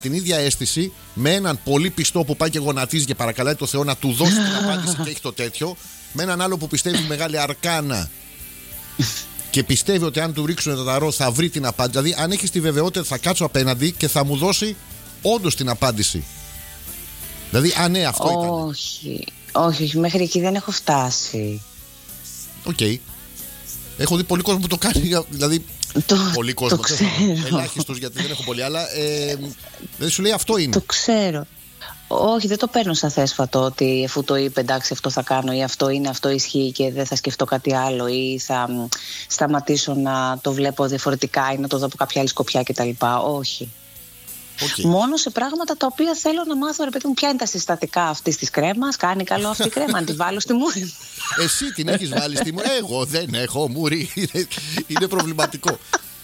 την ίδια αίσθηση με έναν πολύ πιστό που πάει και γονατίζει και παρακαλάει το Θεό να του δώσει την απάντηση και έχει το τέτοιο, με έναν άλλο που πιστεύει μεγάλη αρκάνα και πιστεύει ότι αν του ρίξουν τα ταρό θα βρει την απάντηση. Δηλαδή, αν έχει τη βεβαιότητα ότι θα κάτσω απέναντι και θα μου δώσει όντως την απάντηση. Δηλαδή, ναι, αυτό ήταν. Όχι, μέχρι εκεί δεν έχω φτάσει. Οκ. Έχω δει πολύ κόσμο που το κάνει. Δηλαδή, πολύ κόσμο. Ελάχιστος, γιατί δεν έχω πολύ άλλα. Δηλαδή, σου λέει αυτό είναι. Το ξέρω. Όχι, δεν το παίρνω σαν θέσφατο ότι αφού το είπε, εντάξει, αυτό θα κάνω ή αυτό είναι, αυτό ισχύει και δεν θα σκεφτώ κάτι άλλο ή θα σταματήσω να το βλέπω διαφορετικά ή να το δω από κάποια άλλη σκοπιά κτλ. Όχι. Okay. Μόνο σε πράγματα τα οποία θέλω να μάθω, ρε παιδί μου, ποια είναι τα συστατικά αυτής της κρέμας. Κάνει καλό αυτή η κρέμα, αν τη βάλω στη μούρη. Εσύ την έχεις βάλει στη μούρη. Εγώ δεν έχω μούρη. Είναι προβληματικό.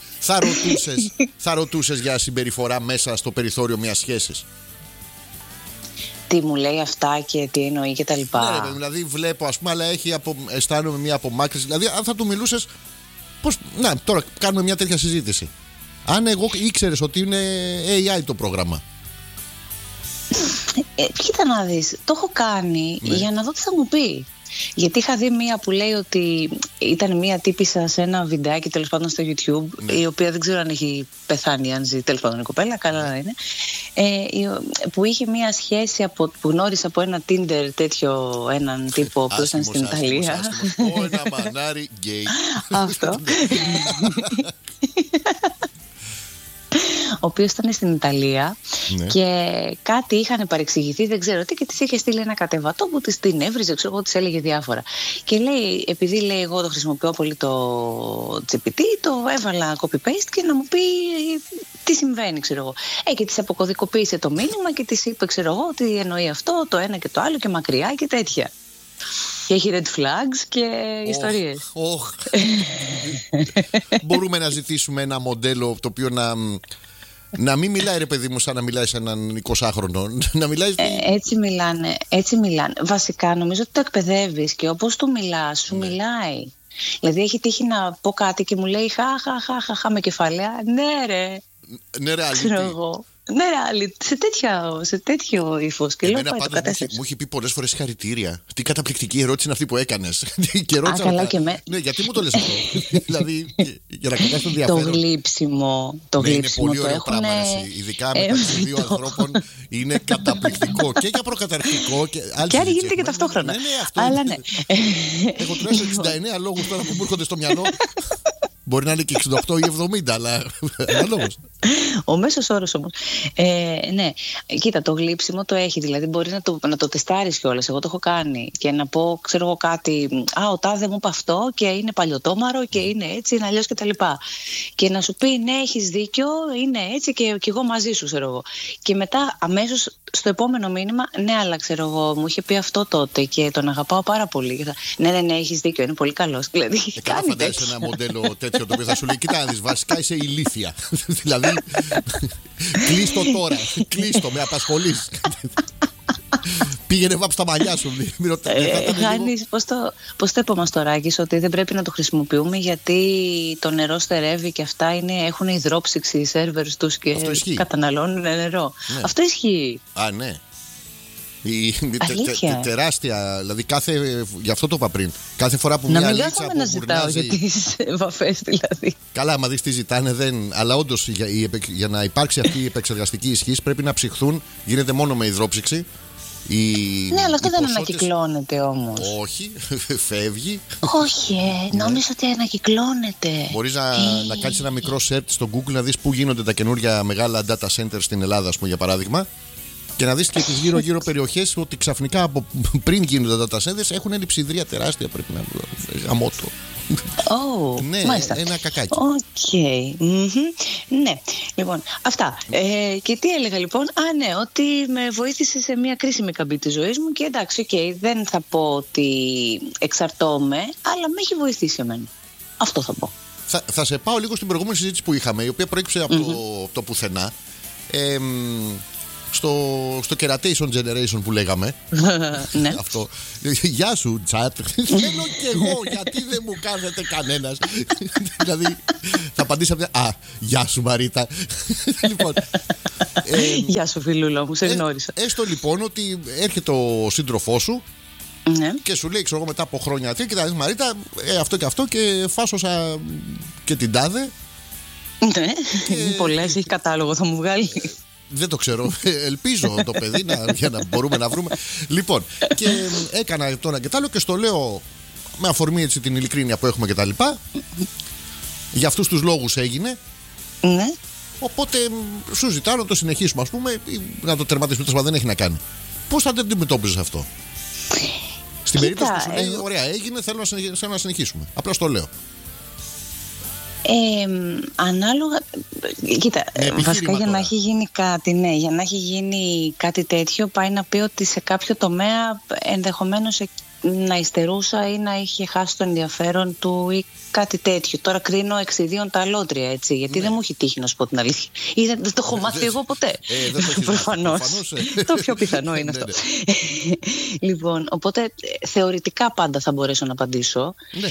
Θα ρωτούσες για συμπεριφορά μέσα στο περιθώριο μιας σχέσης? Τι μου λέει αυτά και τι εννοεί και τα λοιπά. Ναι, δηλαδή βλέπω, ας πούμε, αλλά αισθάνομαι μια απομάκρυνση. Δηλαδή, αν θα του μιλούσες, πώς. Να, τώρα κάνουμε μια τέτοια συζήτηση. Αν εγώ ήξερες ότι είναι AI το πρόγραμμα. Κοίτα να δεις, το έχω κάνει για να δω τι θα μου πει. Γιατί είχα δει μία που λέει ότι ήταν μία τύπισσα σε ένα βιντεάκι τέλος πάντων στο YouTube, η οποία δεν ξέρω αν έχει πεθάνει, αν ζει, τέλος πάντων η κοπέλα, καλά να είναι, που είχε μία σχέση που γνώρισε από ένα Tinder τέτοιο έναν τύπο που ήταν στην Ιταλία. Ένα μανάρι γκέι. Αυτό. Ο οποίος ήταν στην Ιταλία και κάτι είχαν παρεξηγηθεί, δεν ξέρω τι, και της είχε στείλει ένα κατεβατό που την έβριζε, ξέρω εγώ, της έλεγε διάφορα. Και λέει, επειδή λέει εγώ το χρησιμοποιώ πολύ το GPT, το έβαλα copy-paste και να μου πει τι συμβαίνει, ξέρω εγώ. Και της αποκωδικοποίησε το μήνυμα και της είπε, ξέρω εγώ, ότι εννοεί αυτό, το ένα και το άλλο και μακριά και τέτοια. Και έχει red flags και ιστορίες. Μπορούμε να ζητήσουμε ένα μοντέλο το οποίο να μην μιλάει, ρε παιδί μου, σαν να μιλάει σε έναν 20χρονο. Να μιλάει. Έτσι μιλάνε. Βασικά νομίζω ότι το εκπαιδεύεις και όπως του μιλάς, σου μιλάει. Δηλαδή έχει τύχει να πω κάτι και μου λέει χα με κεφαλαία. Ναι ρε. Ναι ρε, ξέρω εγώ. Ναι, σε τέτοιο ύφος. Και λέω πάει το κατέστρεψε. Μου έχει πει πολλές φορές συγχαρητήρια. Τι καταπληκτική ερώτηση είναι αυτή που έκανες. Καλά και με. Ναι, γιατί μου το λες αυτό? Δηλαδή, για να κρατάς το ενδιαφέρον. Το γλύψιμο. Είναι πολύ ωραίο πράγμα. Ειδικά μεταξύ δύο ανθρώπων είναι καταπληκτικό. Και για προκαταρκτικό. Και αν γίνεται και ταυτόχρονα. Αλλά ναι. Έχω τουλάχιστον 69 λόγους τώρα που μου έρχονται στο μυαλό. Μπορεί να είναι και 68 ή 70, αλλά ανάλογος. Ο μέσος όρος όμως. Ναι, κοίτα, το γλύψιμο το έχει. Δηλαδή μπορεί να το τεστάρεις κιόλας. Εγώ το έχω κάνει. Και να πω, ξέρω εγώ κάτι. Ο τάδε μου είπε αυτό και είναι παλιωτόμαρο και είναι έτσι, είναι αλλιώς κτλ. Και να σου πει, ναι, έχεις δίκιο, είναι έτσι και εγώ μαζί σου, ξέρω εγώ. Και μετά αμέσως στο επόμενο μήνυμα, ναι, αλλά ξέρω εγώ, μου είχε πει αυτό τότε και τον αγαπάω πάρα πολύ. Ναι, έχεις δίκιο, είναι πολύ καλός. Δηλαδή, να φαντάζεσαι ένα μοντέλο τέτοιο το οποίο θα σου λέει, κοίτα να δεις, βασικά είσαι ηλίθια. Δηλαδή, κλείστο τώρα, κλείστο, με απασχολείς. Πήγαινε βάψε τα μαλλιά σου. Γάνης, πώς το είπα μας τώρα, Άκης, ότι δεν πρέπει να το χρησιμοποιούμε γιατί το νερό στερεύει και αυτά έχουν υδρόψυξη οι σερβερς τους και καταναλώνουν νερό. Ναι. Αυτό ισχύει. Ναι. Τεράστια, δηλαδή γι' αυτό το είπα πριν. Κάθε φορά που μια λίτσα που να ζητάω για τις βαφές δηλαδή. Καλά, άμα δεις τι ζητάνε δεν. Αλλά όντως για να υπάρξει αυτή η επεξεργαστική ισχύς πρέπει να ψυχθούν. Γίνεται μόνο με υδρόψυξη. Ναι, αλλά αυτό δεν ανακυκλώνεται όμως. Όχι, φεύγει. Όχι, νόμιζα ότι ανακυκλώνεται. Μπορείς να κάνεις ένα μικρό search στο Google να δεις πού γίνονται τα καινούργια μεγάλα data centers στην Ελλάδα, ας πούμε, για παράδειγμα. Και να δεις και τις γύρω-γύρω περιοχές ότι ξαφνικά από πριν γίνονται τα data centers έχουν λειψιδρία τεράστια. Πρέπει να γαμώτο. Ναι, μάλιστα. Ένα κακάκι. Ναι, λοιπόν, αυτά. Και τι έλεγα λοιπόν? Ναι, ότι με βοήθησε σε μια κρίσιμη καμπή της ζωής μου και εντάξει, δεν θα πω ότι εξαρτώμαι, αλλά με έχει βοηθήσει εμένα. Αυτό θα πω. Θα σε πάω λίγο στην προηγούμενη συζήτηση που είχαμε, η οποία προέκυψε από το πουθενά. στο Keratation Generation που λέγαμε. Ναι. Αυτό. Γεια σου, chat. Θέλω κι εγώ, γιατί δεν μου κάνετε κανένας. Δηλαδή, θα απαντήσατε. Γεια σου, Μαρίτα. Λοιπόν. Γεια σου, φιλούλα μου, σε γνώρισα. Έστω λοιπόν ότι έρχεται ο σύντροφός σου. Ναι. Και σου λέει, ξέρω εγώ, μετά από χρόνια, κοίτα, Μαρίτα, αυτό και αυτό και φάσωσα και την τάδε. Ναι, πολλές, έχει κατάλογο, θα μου βγάλει. Δεν το ξέρω. Ελπίζω το παιδί για να μπορούμε να βρούμε. Λοιπόν, και έκανα το ένα και το άλλο και στο λέω με αφορμή έτσι την ειλικρίνεια που έχουμε και τα λοιπά. Για αυτούς τους λόγους έγινε. Ναι. Οπότε σου ζητάω να το συνεχίσουμε, ας πούμε, ή να το τερματίσουμε. Τόσο δεν έχει να κάνει. Πώς θα το αντιμετώπιζες αυτό? Στην περίπτωση που σου λέει, ωραία, έγινε, θέλω να συνεχίσουμε. Απλά το λέω. Ανάλογα. Κοίτα, βασικά για να έχει γίνει κάτι, ναι, για να έχει γίνει κάτι τέτοιο, πάει να πει ότι σε κάποιο τομέα ενδεχομένως να υστερούσα ή να είχε χάσει το ενδιαφέρον του ή κάτι τέτοιο. Τώρα κρίνω εξιδίων τα αλότρια, έτσι, γιατί δεν μου έχει τύχει να σου πω την αλήθεια. Ή δεν το έχω μάθει εγώ ποτέ. Προφανώς. Το πιο πιθανό είναι αυτό. Λοιπόν, οπότε θεωρητικά πάντα θα μπορέσω να απαντήσω.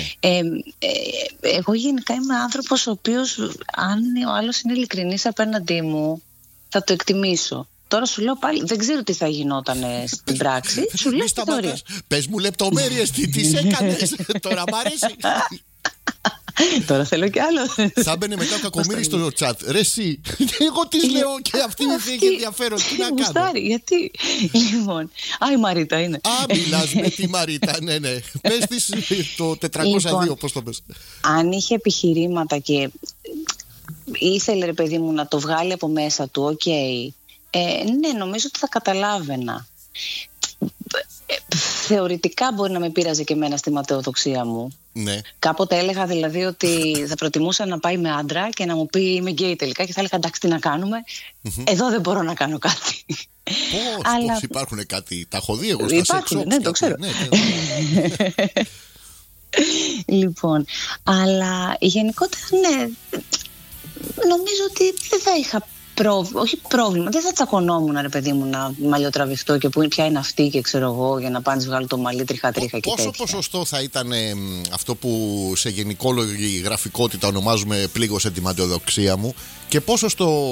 Εγώ γενικά είμαι άνθρωπος ο οποίος, αν ο άλλος είναι ειλικρινής απέναντί μου, θα το εκτιμήσω. Τώρα σου λέω πάλι, δεν ξέρω τι θα γινόταν στην πράξη. Σου λέω τη θεωρία. Πες μου λεπτομέρειες, τι έκανες. Τώρα μ' αρέσει. Τώρα θέλω κι άλλο. Θα μπαινε μετά ο Κακομοίρης στο chat. Ρε εσύ, εγώ τις λέω και αυτή έχει ενδιαφέρον. Τι να κάνω? Γιατί? Λοιπόν, η Μαρίτα είναι. Μιλάς με τη Μαρίτα, ναι. Πες της το 402, πώς το πες? Αν είχε επιχειρήματα και ήθελε, ρε παιδί μου, να το βγάλει από μέσα του, οκ. Ναι, νομίζω ότι θα καταλάβαινα. Θεωρητικά μπορεί να με πείραζε και εμένα στη ματαιοδοξία μου. Ναι. Κάποτε έλεγα δηλαδή ότι θα προτιμούσα να πάει με άντρα και να μου πει είμαι γκέι τελικά και θα έλεγα εντάξει, τι να κάνουμε. Εδώ δεν μπορώ να κάνω κάτι. Πώς υπάρχουν κάτι? Τα έχω δει εγώ στα υπάρχουν, ναι, το ξέρω. Λοιπόν, αλλά γενικότερα ναι, νομίζω ότι δεν θα είχα όχι πρόβλημα, δεν θα τσακωνόμουν, ρε παιδί μου, να μαλλιοτραβηχτώ και ποια είναι αυτή και ξέρω εγώ, για να πάνε βγάλω το μαλλί τριχα-τρίχα και τέτοια. Πόσο ποσοστό θα ήταν αυτό που σε γενικόλογη γραφικότητα ονομάζουμε πλήγωσε τη ματαιοδοξία μου, και πόσο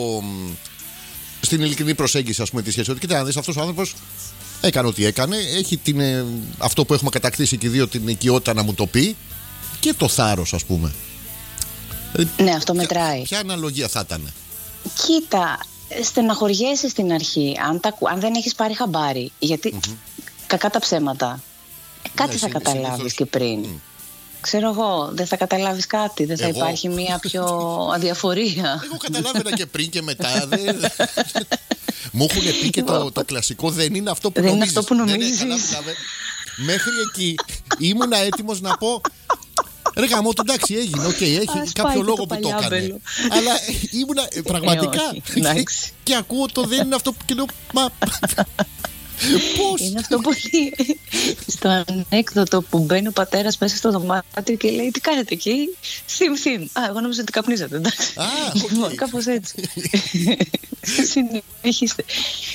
στην ειλικρινή προσέγγιση, ας πούμε, τη σχέση? Ότι κοίτα να δεις, αυτός ο άνθρωπος έκανε ό,τι έκανε, έχει αυτό που έχουμε κατακτήσει και οι δύο, την οικειότητα να μου το πει και το θάρρος, ας πούμε. Ναι, αυτό μετράει. Ποια αναλογία θα ήταν? Κοίτα, στεναχωριέσαι στην αρχή αν δεν έχεις πάρει χαμπάρι, γιατί κακά τα ψέματα κάτι θα καταλάβεις και πριν. Ξέρω εγώ, δεν θα καταλάβεις κάτι, δεν θα υπάρχει μια πιο αδιαφορία. Εγώ καταλάβαινα και πριν και μετά. Μου έχουν πει και το κλασικό δεν είναι αυτό που νομίζεις. Δεν είναι αυτό που νομίζεις. Μέχρι εκεί ήμουνα έτοιμος να πω ρε γαμώ, εντάξει, έγινε, έχει κάποιο λόγο που το έκανε. Αλλά ήμουνα πραγματικά και ακούω το δεν είναι αυτό που και λέω, μα πώς? Είναι αυτό που λέει στο ανέκδοτο που μπαίνει ο πατέρας μέσα στο δωμάτιο και λέει τι κάνετε εκεί? Θυμ. Εγώ νόμιζα ότι καπνίζατε, εντάξει. Κάπως έτσι. Συνεχίστε.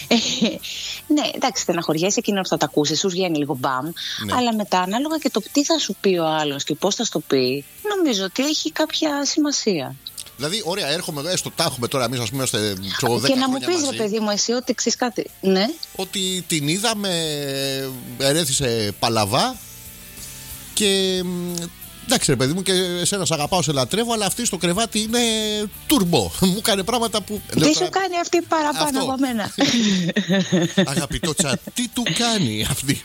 Ναι, εντάξει, στεναχωριέσαι εκείνο που θα τα ακούσει, σου βγαίνει λίγο μπαμ. Αλλά μετά, ανάλογα και το τι θα σου πει ο άλλος και πώς θα σου το πει, νομίζω ότι έχει κάποια σημασία. Δηλαδή, ωραία, έρχομαι, έστω τα έχουμε τώρα εμείς, ας πούμε, 10 χρόνια και να μου πεις, ρε παιδί μου, εσύ ότι ξέρεις κάτι. Ναι. Ότι την είδαμε, ερέθησε παλαβά και εντάξει, ρε παιδί μου, και εσένα σ' αγαπάω, σε λατρεύω, αλλά αυτή στο κρεβάτι είναι τουρμπο. Μου έκανε πράγματα που. Τι σου κάνει αυτή παραπάνω από μένα? Αγαπητό chat, τι του κάνει αυτή?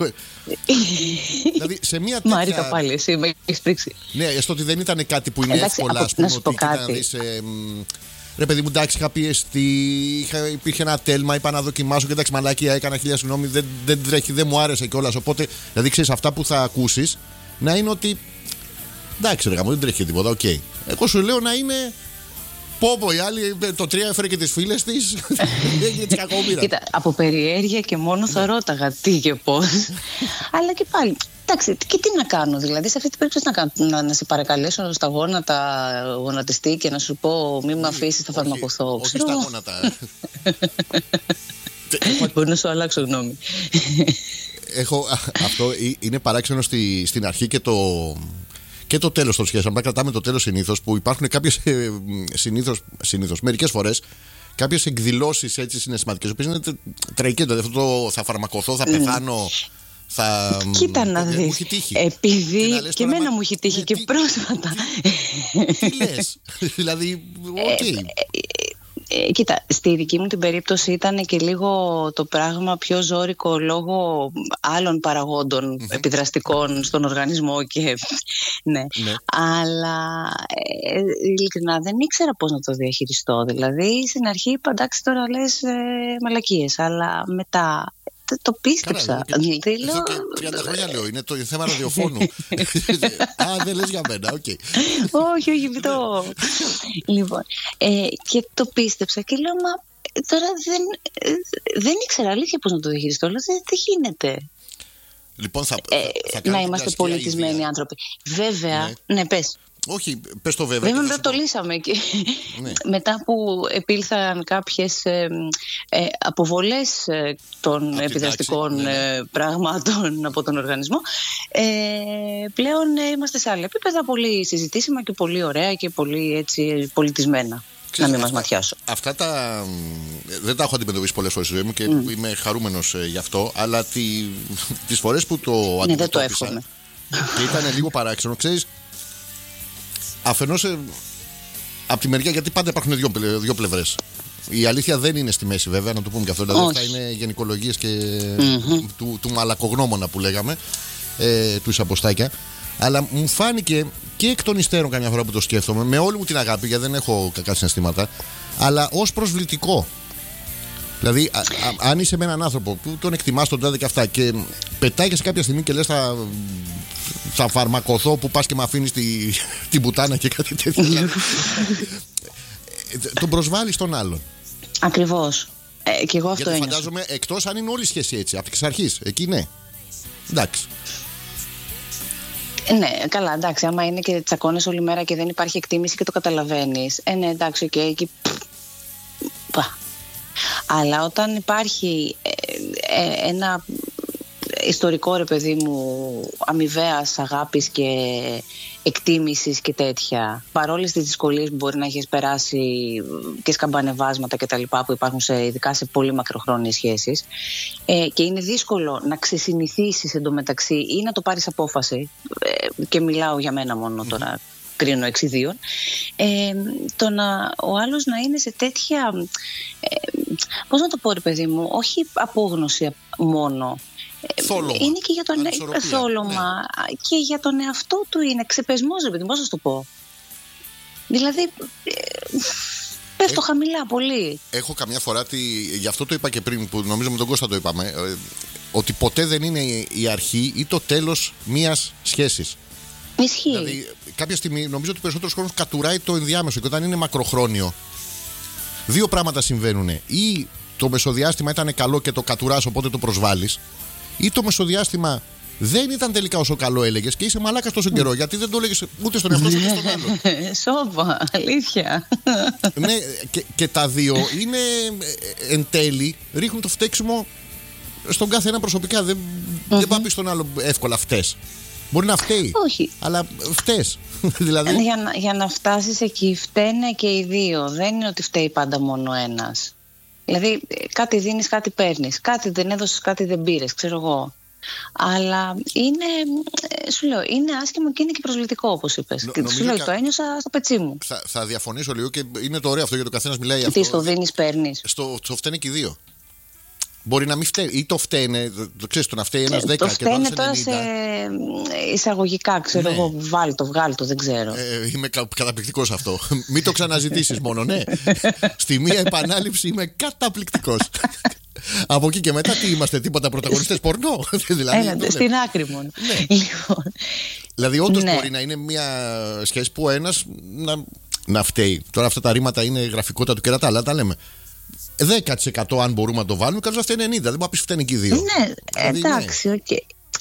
Δηλαδή σε μια τέτοια. Μαρίτα, πάλι εσύ με έχεις πρίξει. Ναι, έστω ότι δεν ήταν κάτι που είναι εύκολα, ας πούμε, ότι να δεις. Ρε παιδί μου, εντάξει, είχα πιεστεί, υπήρχε ένα τέλμα, είπα να δοκιμάσω και εντάξει, μαλάκια, έκανα χίλια συγγνώμη, δεν τρέχει, δεν μου άρεσε κιόλας. Οπότε, δηλαδή, ξέρεις, αυτά που θα ακούσεις να είναι ότι. Εντάξει, ρε γαμώ, δεν τρέχει τίποτα, οκ. Εγώ σου λέω να είναι. Πόπο, η άλλη το 3 έφερε και τις φίλες της. Έγινε της κακομοίρα. Κοίτα, από περιέργεια και μόνο θα ρώταγα τι και πώς. Αλλά και πάλι. Εντάξει, και τι να κάνω, δηλαδή, σε αυτή την περίπτωση να σε παρακαλέσω στα γόνατα γονατιστή και να σου πω μη με αφήσεις, θα φαρμακοθώ. Όχι στα γόνατα. Μπορεί να σου αλλάξω γνώμη. Αυτό είναι παράξενο στην αρχή και το τέλος των σχέσεων. Αν κρατάμε το τέλος συνήθως, που υπάρχουν κάποιες συνήθως, μερικές φορές, κάποιες εκδηλώσεις έτσι συναισθηματικές, οποίες είναι τραγικές. Δηλαδή αυτό θα φαρμακοθώ, θα πεθάνω. Κοίτα να δεις. Μου έχει τύχει. Επειδή και εμένα μου έχει τύχει και πρόσφατα. Τι λες? Δηλαδή, οκ. Κοίτα, στη δική μου την περίπτωση ήταν και λίγο το πράγμα πιο ζώρικο λόγω άλλων παραγόντων επιδραστικών στον οργανισμό και ναι. Αλλά ειλικρινά δεν ήξερα πώς να το διαχειριστώ. Δηλαδή στην αρχή είπα εντάξει τώρα λες μαλακίες, αλλά μετά το πίστεψα. Εδώ και 30 χρόνια λέω, είναι το θέμα ραδιοφώνου. Δεν λες για μένα, οκ. Όχι, Λοιπόν, και το πίστεψα και λέω, μα τώρα δεν ήξερα αλήθεια πώς να το διαχειριστώ. Λέω, δεν γίνεται. Λοιπόν, θα να είμαστε πολιτισμένοι άνθρωποι. Βέβαια, ναι, πες. Όχι, πες το βέβαια. Βέβαια, το λύσαμε. Και μετά που επήλθαν κάποιες αποβολές των επιδραστικών πραγμάτων από τον οργανισμό, πλέον είμαστε σε άλλα επίπεδα, πολύ συζητήσιμα και πολύ ωραία και πολύ έτσι πολιτισμένα. Να μην μας ματιάσω. Αυτά δεν τα έχω αντιμετωπίσει πολλές φορές στη ζωή μου και είμαι χαρούμενος γι' αυτό, αλλά τις φορές που το αντιμετώπισα και ήταν λίγο παράξενο, ξέρεις. Αφενός από τη μεριά, γιατί πάντα υπάρχουν δύο πλευρές. Η αλήθεια δεν είναι στη μέση, βέβαια, να το πούμε και αυτό. Δηλαδή, αυτά είναι γενικολογίες και του μαλακογνώμονα που λέγαμε, του Ισαποστάκια. Αλλά μου φάνηκε και εκ των υστέρων καμιά φορά που το σκέφτομαι, με όλη μου την αγάπη, γιατί δεν έχω κακά συναισθήματα, αλλά ως προσβλητικό. Δηλαδή, αν είσαι με έναν άνθρωπο που τον εκτιμάς, τον τάδε και αυτά, και πετάγεσαι κάποια στιγμή και λες θα φαρμακοθώ, που πας και με αφήνεις την πουτάνα και κάτι τέτοιο. Τον προσβάλλεις τον άλλον. Ακριβώς. Και εγώ αυτό ένιωσα. Φαντάζομαι, εκτός αν είναι όλη η σχέση έτσι, από εξ αρχής. Εκεί ναι. Εντάξει. Ναι, καλά, εντάξει. Άμα είναι και τσακώνες όλη μέρα και δεν υπάρχει εκτίμηση και το καταλαβαίνεις. Ναι, εντάξει, οκ, εκεί. Αλλά όταν υπάρχει ένα ιστορικό, ρε παιδί μου, αμοιβαίας αγάπης και εκτίμησης και τέτοια, παρόλες τις δυσκολίες που μπορεί να έχεις περάσει και σκαμπανεβάσματα και τα λοιπά που υπάρχουν ειδικά σε πολύ μακροχρόνιες σχέσεις, και είναι δύσκολο να ξεσυνηθίσεις εντωμεταξύ ή να το πάρεις απόφαση, και μιλάω για μένα μόνο τώρα, κρίνω εξιδίων, ο άλλος να είναι σε τέτοια, πώς να το πω, ρε παιδί μου, όχι απόγνωση μόνο, θόλωμα. Είναι και για τον θόλωμα, και για τον εαυτό του είναι ξεπεσμός, ρε παιδί μου, πώς να το πω. Δηλαδή πέφτω χαμηλά πολύ. Έχω καμιά φορά, γι' αυτό το είπα και πριν, που νομίζω με τον Κώστα το είπαμε, ότι ποτέ δεν είναι η αρχή ή το τέλος μιας σχέσης. Ισχύει. Δηλαδή κάποια στιγμή νομίζω ότι περισσότερος χρόνος κατουράει το ενδιάμεσο, και όταν είναι μακροχρόνιο δύο πράγματα συμβαίνουν. Ή το μεσοδιάστημα ήταν καλό και το κατουράς, οπότε το προσβάλλεις, ή το μεσοδιάστημα δεν ήταν τελικά όσο καλό έλεγες και είσαι μαλάκας τόσο καιρό, γιατί δεν το έλεγες ούτε στον εαυτό σου ούτε στον άλλον. Σόβα, αλήθεια. Ναι, και τα δύο είναι εν τέλει, ρίχνουν το φταίξιμο στον κάθε ένα προσωπικά. Δεν πάει στον άλλο εύκολα φταίς. Μπορεί να φταίει, όχι, αλλά φταίς. Δηλαδή... για να φτάσεις εκεί φταίνε και οι δύο. Δεν είναι ότι φταίει πάντα μόνο ένας. Δηλαδή κάτι δίνεις, κάτι παίρνεις. Κάτι δεν έδωσες, κάτι δεν πήρες, ξέρω εγώ. Αλλά είναι, σου λέω, είναι άσχημο και είναι και προσβλητικό, όπως είπες. Και σου λέω, το ένιωσα στο πετσί μου. Θα διαφωνήσω λίγο, και είναι το ωραίο αυτό, γιατί ο καθένας μιλάει αυτό. Τι στο δίνεις, παίρνεις. Στο φταίνε και οι δύο. Μπορεί να μην φταίει, ή το φταίνε, το ξέρεις, το να φταίει ένας 10 και το φταίνε τώρα σε εισαγωγικά, ξέρω εγώ, βγάλτο, δεν ξέρω. Είμαι καταπληκτικός αυτό. Μην το ξαναζητήσεις μόνο, ναι. Στη μία επανάληψη είμαι καταπληκτικός. Από εκεί και μετά τι είμαστε, τίποτα πρωταγωνιστές πορνό? Δηλαδή, στην άκρη μόνο. Λοιπόν. Δηλαδή όντως μπορεί να είναι μια σχέση που ο ένας να φταίει. Τώρα αυτά τα ρήματα είναι γραφικότητα του κερατά, αλλά τα λέμε. 10% αν μπορούμε να το βάλουμε, καλώς αυτά είναι 90%. Δεν μπορεί να πεις φταίνε και οι δύο. Ναι, δηλαδή, εντάξει, οκ.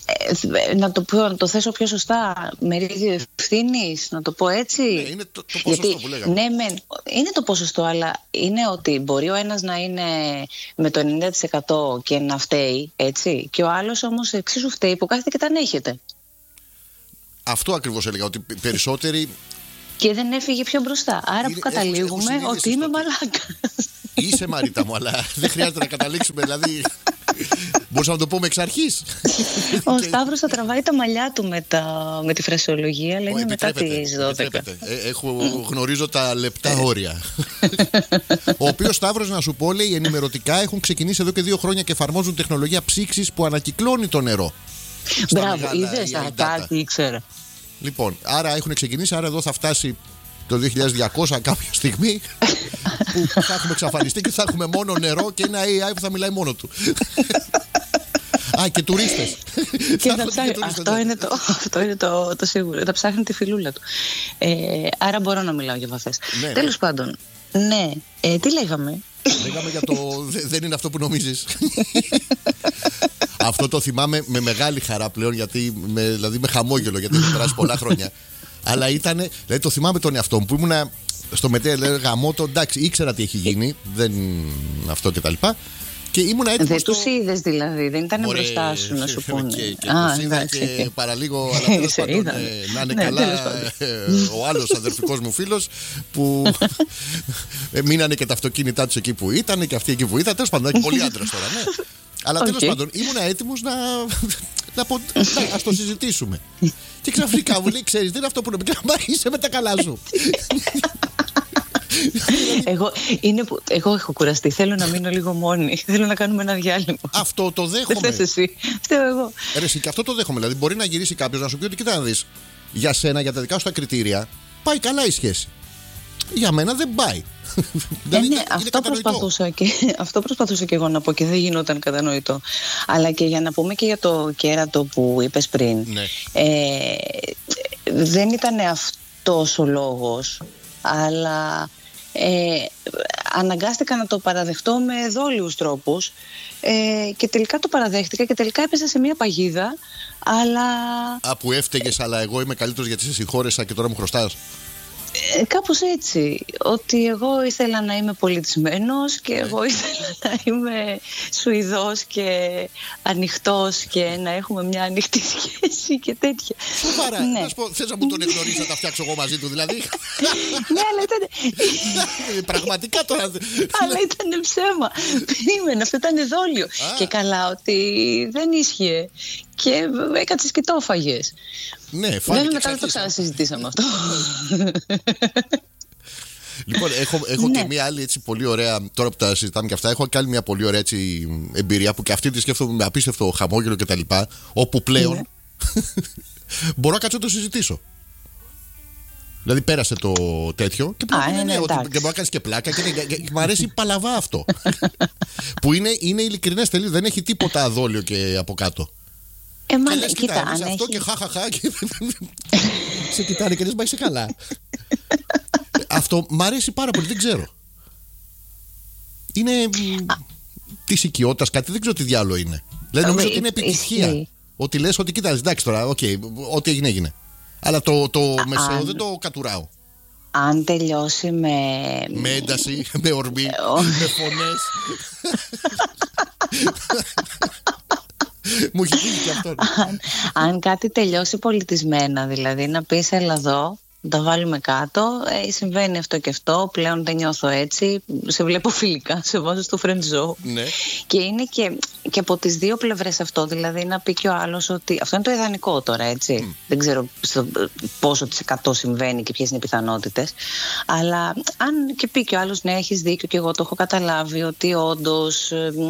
να το θέσω πιο σωστά, μερίδιο ευθύνης, να το πω έτσι. Ναι, είναι το ποσοστό που λέγαμε. Ναι, είναι το ποσοστό, αλλά είναι ότι μπορεί ο ένας να είναι με το 90% και να φταίει, έτσι, και ο άλλος όμως εξίσου φταίει που κάθεται και τα ανέχεται. Αυτό ακριβώς έλεγα, ότι περισσότεροι. Και δεν έφυγε πιο μπροστά. Άρα που καταλήγουμε ότι είμαι μαλάκας. Είσαι Μαρίτα μου, αλλά δεν χρειάζεται να καταλήξουμε, δηλαδή. Μπορούσαμε να το πούμε εξ αρχής. Ο Σταύρος θα τραβάει τα μαλλιά του με τη φρασιολογία, αλλά είναι μετά τις 12. Γνωρίζω τα λεπτά όρια. Ο οποίος Σταύρος, να σου πω, λέει, ενημερωτικά έχουν ξεκινήσει εδώ και 2 χρόνια και εφαρμόζουν τεχνολογία ψήξης που ανακυκλώνει το νερό. Μπράβο, είδες, κάτι ήξερα. Λοιπόν, άρα έχουν ξεκινήσει, άρα εδώ θα φτάσει το 2200 κάποια στιγμή που θα έχουμε εξαφανιστεί και θα έχουμε μόνο νερό και ένα AI που θα μιλάει μόνο του. Α, και τουρίστες. Αυτό είναι το σίγουρο. Θα ψάχνει τη φιλούλα του. Άρα μπορώ να μιλάω για βαφές. Ναι, τέλος πάντων, ναι. Τι λέγαμε? Λέγαμε για το δεν είναι αυτό που νομίζεις. Αυτό το θυμάμαι με μεγάλη χαρά πλέον, δηλαδή με χαμόγελο, γιατί έχει περάσει πολλά χρόνια. Αλλά ήταν, δηλαδή το θυμάμαι τον εαυτό μου που ήμουνα στο ΜΕΤΕ, γαμώ το, εντάξει, ήξερα τι έχει γίνει, δεν αυτό και τα λοιπά. Και ήμουνα έτοιμος. Δεν τους είδες δηλαδή, δεν ήταν μπροστά σου να σου πούνε. Και τους είδα και παραλίγο, αλλά τέλος πάντων, να είναι καλά ο άλλος αδερφικός μου φίλος που μείνανε και τα αυτοκίνητά τους εκεί που ήταν και αυτοί εκεί που ήταν. Τέλος πάντων, και πολλοί άντρες τώρα, ναι. Αλλά τέλος πάντων, ήμουνα έτοιμος να πω, ας το συζητήσουμε. Και ξαφνικά μου λέει, ξέρεις, δεν είναι αυτό που νομίζεις, μα είσαι με τα καλά σου. Εγώ έχω κουραστεί. Θέλω να μείνω λίγο μόνη. Θέλω να κάνουμε ένα διάλειμμα. Αυτό το δέχομαι. Δεν θες εσύ. Φταίω εγώ. Εσύ, και αυτό το δέχομαι. Δηλαδή, μπορεί να γυρίσει κάποιος να σου πει ότι κοίτα να δεις, για σένα, για τα δικά σου τα κριτήρια, πάει καλά η σχέση. Για μένα δεν πάει. Ναι, αυτό προσπαθούσα και εγώ να πω και δεν γινόταν κατανοητό. Αλλά και για να πούμε και για το κέρατο που είπες πριν. Ναι. Δεν ήταν αυτός ο λόγος, αλλά αναγκάστηκα να το παραδεχτώ με δόλιους τρόπους και τελικά το παραδέχτηκα και τελικά έπεσα σε μια παγίδα, αλλά... Που έφταιγες, αλλά εγώ είμαι καλύτερος γιατί σε συγχώρεσα και τώρα μου χρωστάς. Κάπως έτσι, ότι εγώ ήθελα να είμαι πολιτισμένος και εγώ ήθελα να είμαι Σουηδός και ανοιχτός και να έχουμε μια ανοιχτή σχέση και τέτοια. Σοβαρά, να σου πω, θες να μου τον εγνωρίσεις, να τα φτιάξω εγώ μαζί του δηλαδή? Ναι, αλλά ήταν... Πραγματικά τώρα... Αλλά ήταν ψέμα. Περίμενα, αυτό ήταν δόλιο. Και καλά ότι δεν ίσχυε. Και έκατσες και το έφαγες. Ναι, βέβαια μετά δεν το ξανασυζητήσαμε αυτό. Λοιπόν, έχω και μία άλλη έτσι πολύ ωραία. Τώρα που τα συζητάμε και αυτά, έχω και άλλη μια πολύ ωραία έτσι εμπειρία που και αυτή τη σκέφτομαι με απίστευτο χαμόγελο κτλ. Όπου πλέον μπορώ να κάτσω να το συζητήσω. Δηλαδή πέρασε το τέτοιο και μπορεί να κάνεις και πλάκα και μου αρέσει παλαβά αυτό. Που είναι ειλικρινές τελείως, δεν έχει τίποτα αδόλιο και από κάτω. Και λες, κοίτα, αν αυτό έχει... και χαχαχά και σε κοιτάνε και λες, μα είσαι καλά. Αυτό μ' αρέσει πάρα πολύ, δεν ξέρω. Είναι της οικειότητας κάτι, δεν ξέρω τι διάλογο είναι. Δηλαδή νομίζω ότι είναι επιτυχία. Ότι λες ότι κοίτα, εντάξει τώρα, ό,τι έγινε έγινε. Αλλά το μεσαίο δεν το κατουράω. Αν τελειώσει με ένταση, με ορμή, με φωνές. Μου έχει τύχει και αυτό. Αν κάτι τελειώσει πολιτισμένα, δηλαδή να πεις έλα εδώ, τα βάλουμε κάτω, συμβαίνει αυτό και αυτό, πλέον δεν νιώθω έτσι, σε βλέπω φιλικά, σε βάζω στο friend zone. Ναι. Και είναι και από τις δύο πλευρές αυτό, δηλαδή να πει και ο άλλος ότι αυτό είναι το ιδανικό τώρα, έτσι. Δεν ξέρω πόσο της 100 συμβαίνει και ποιες είναι οι πιθανότητες, αλλά αν και πει και ο άλλος, ναι, έχεις δίκιο και εγώ το έχω καταλάβει ότι όντως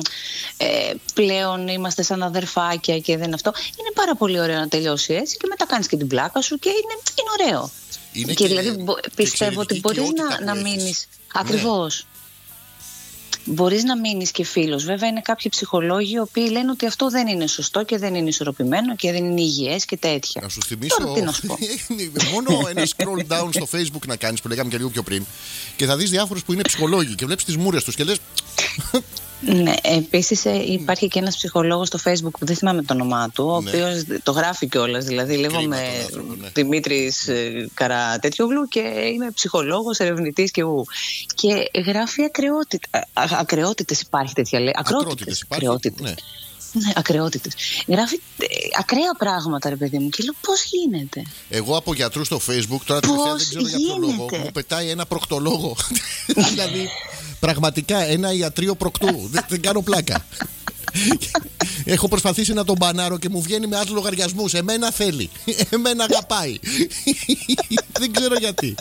πλέον είμαστε σαν αδερφάκια και δεν αυτό, είναι πάρα πολύ ωραίο να τελειώσει έτσι και μετά κάνεις και την πλάκα σου και είναι ωραίο. Και δηλαδή πιστεύω ότι μπορείς να μείνεις. Ακριβώς. Μπορείς να μείνεις και φίλος. Βέβαια είναι κάποιοι ψυχολόγοι οι οποίοι λένε ότι αυτό δεν είναι σωστό και δεν είναι ισορροπημένο και δεν είναι υγιές και τέτοια. Να σου θυμίσω. Τώρα, τι να σου πω. Μόνο ένα scroll down στο Facebook να κάνεις, που λέγαμε και λίγο πιο πριν, και θα δεις διάφορους που είναι ψυχολόγοι και βλέπεις τις μούρες τους και λες, Ναι, επίσης υπάρχει και ένας ψυχολόγος στο Facebook που δεν θυμάμαι το όνομά του, ο οποίος το γράφει κιόλας. Δηλαδή, λέγομαι Δημήτρης Καρατέτιογλου και είμαι ψυχολόγος, ερευνητής και ου. Και γράφει ακρεότητες, υπάρχει τέτοια λέει. Ακρότητες. Ναι, ακρεότητες. Γράφει ακραία πράγματα, ρε παιδί μου, και λέω πώς γίνεται. Εγώ από γιατρού στο Facebook τώρα τελευταία δεν ξέρω για ποιο λόγο μου πετάει ένα προκτολόγο. Δηλαδή, πραγματικά ένα ιατρείο προκτού. Δεν κάνω πλάκα. Έχω προσπαθήσει να τον μπανάρω και μου βγαίνει με άλλους λογαριασμούς. Εμένα θέλει. Εμένα αγαπάει. Δεν ξέρω γιατί.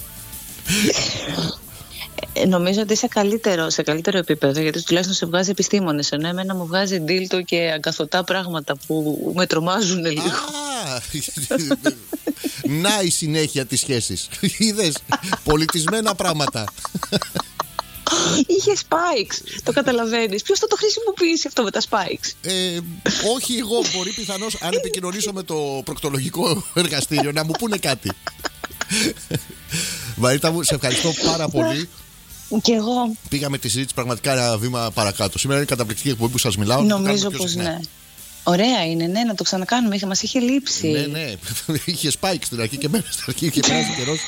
Νομίζω ότι είσαι σε καλύτερο επίπεδο, γιατί τουλάχιστον σε βγάζει επιστήμονες. Ενώ εμένα μου βγάζει ντίλτο και αγκαθωτά πράγματα που με τρομάζουν λίγο. Να η συνέχεια της σχέσης. Είδες, πολιτισμένα πράγματα. Είχε spikes, το καταλαβαίνεις. Ποιος θα το χρησιμοποιήσει αυτό με τα spikes? Όχι εγώ, μπορεί πιθανώς αν επικοινωνήσω με το προκτολογικό εργαστήριο να μου πούνε κάτι. Μαρίτα μου, σε ευχαριστώ πάρα πολύ. Και εγώ. Πήγαμε τη συζήτηση πραγματικά ένα βήμα παρακάτω. Σήμερα είναι καταπληκτική εκπομπή που σας μιλάω. Νομίζω πως ναι. Ωραία είναι, ναι, να το ξανακάνουμε. Μας είχε λείψει. Ναι. Είχε spikes στην αρχή και μέρα στην αρχή και περάσει καιρός.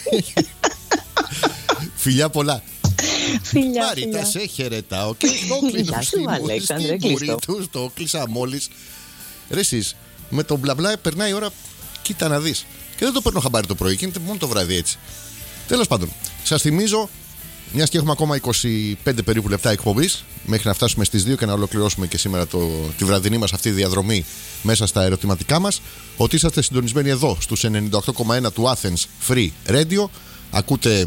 Φιλιά πολλά. Μαρίτα, σε χαιρετάω και στο κλείνω στην μουρή του. Το κλείσα μόλις. Ρε εσείς, με τον μπλα μπλα περνάει η ώρα, κοίτα να δεις. Και δεν το παίρνω χαμπάρι το πρωί, γίνεται μόνο το βράδυ έτσι. Τέλος πάντων, σας θυμίζω, μιας και έχουμε ακόμα 25 περίπου λεπτά εκπομπής, μέχρι να φτάσουμε στις 2 και να ολοκληρώσουμε και σήμερα τη βραδινή μας αυτή διαδρομή μέσα στα ερωτηματικά μας, ότι είσαστε συντονισμένοι εδώ στους 98,1 του Athens Free Radio. Ακούτε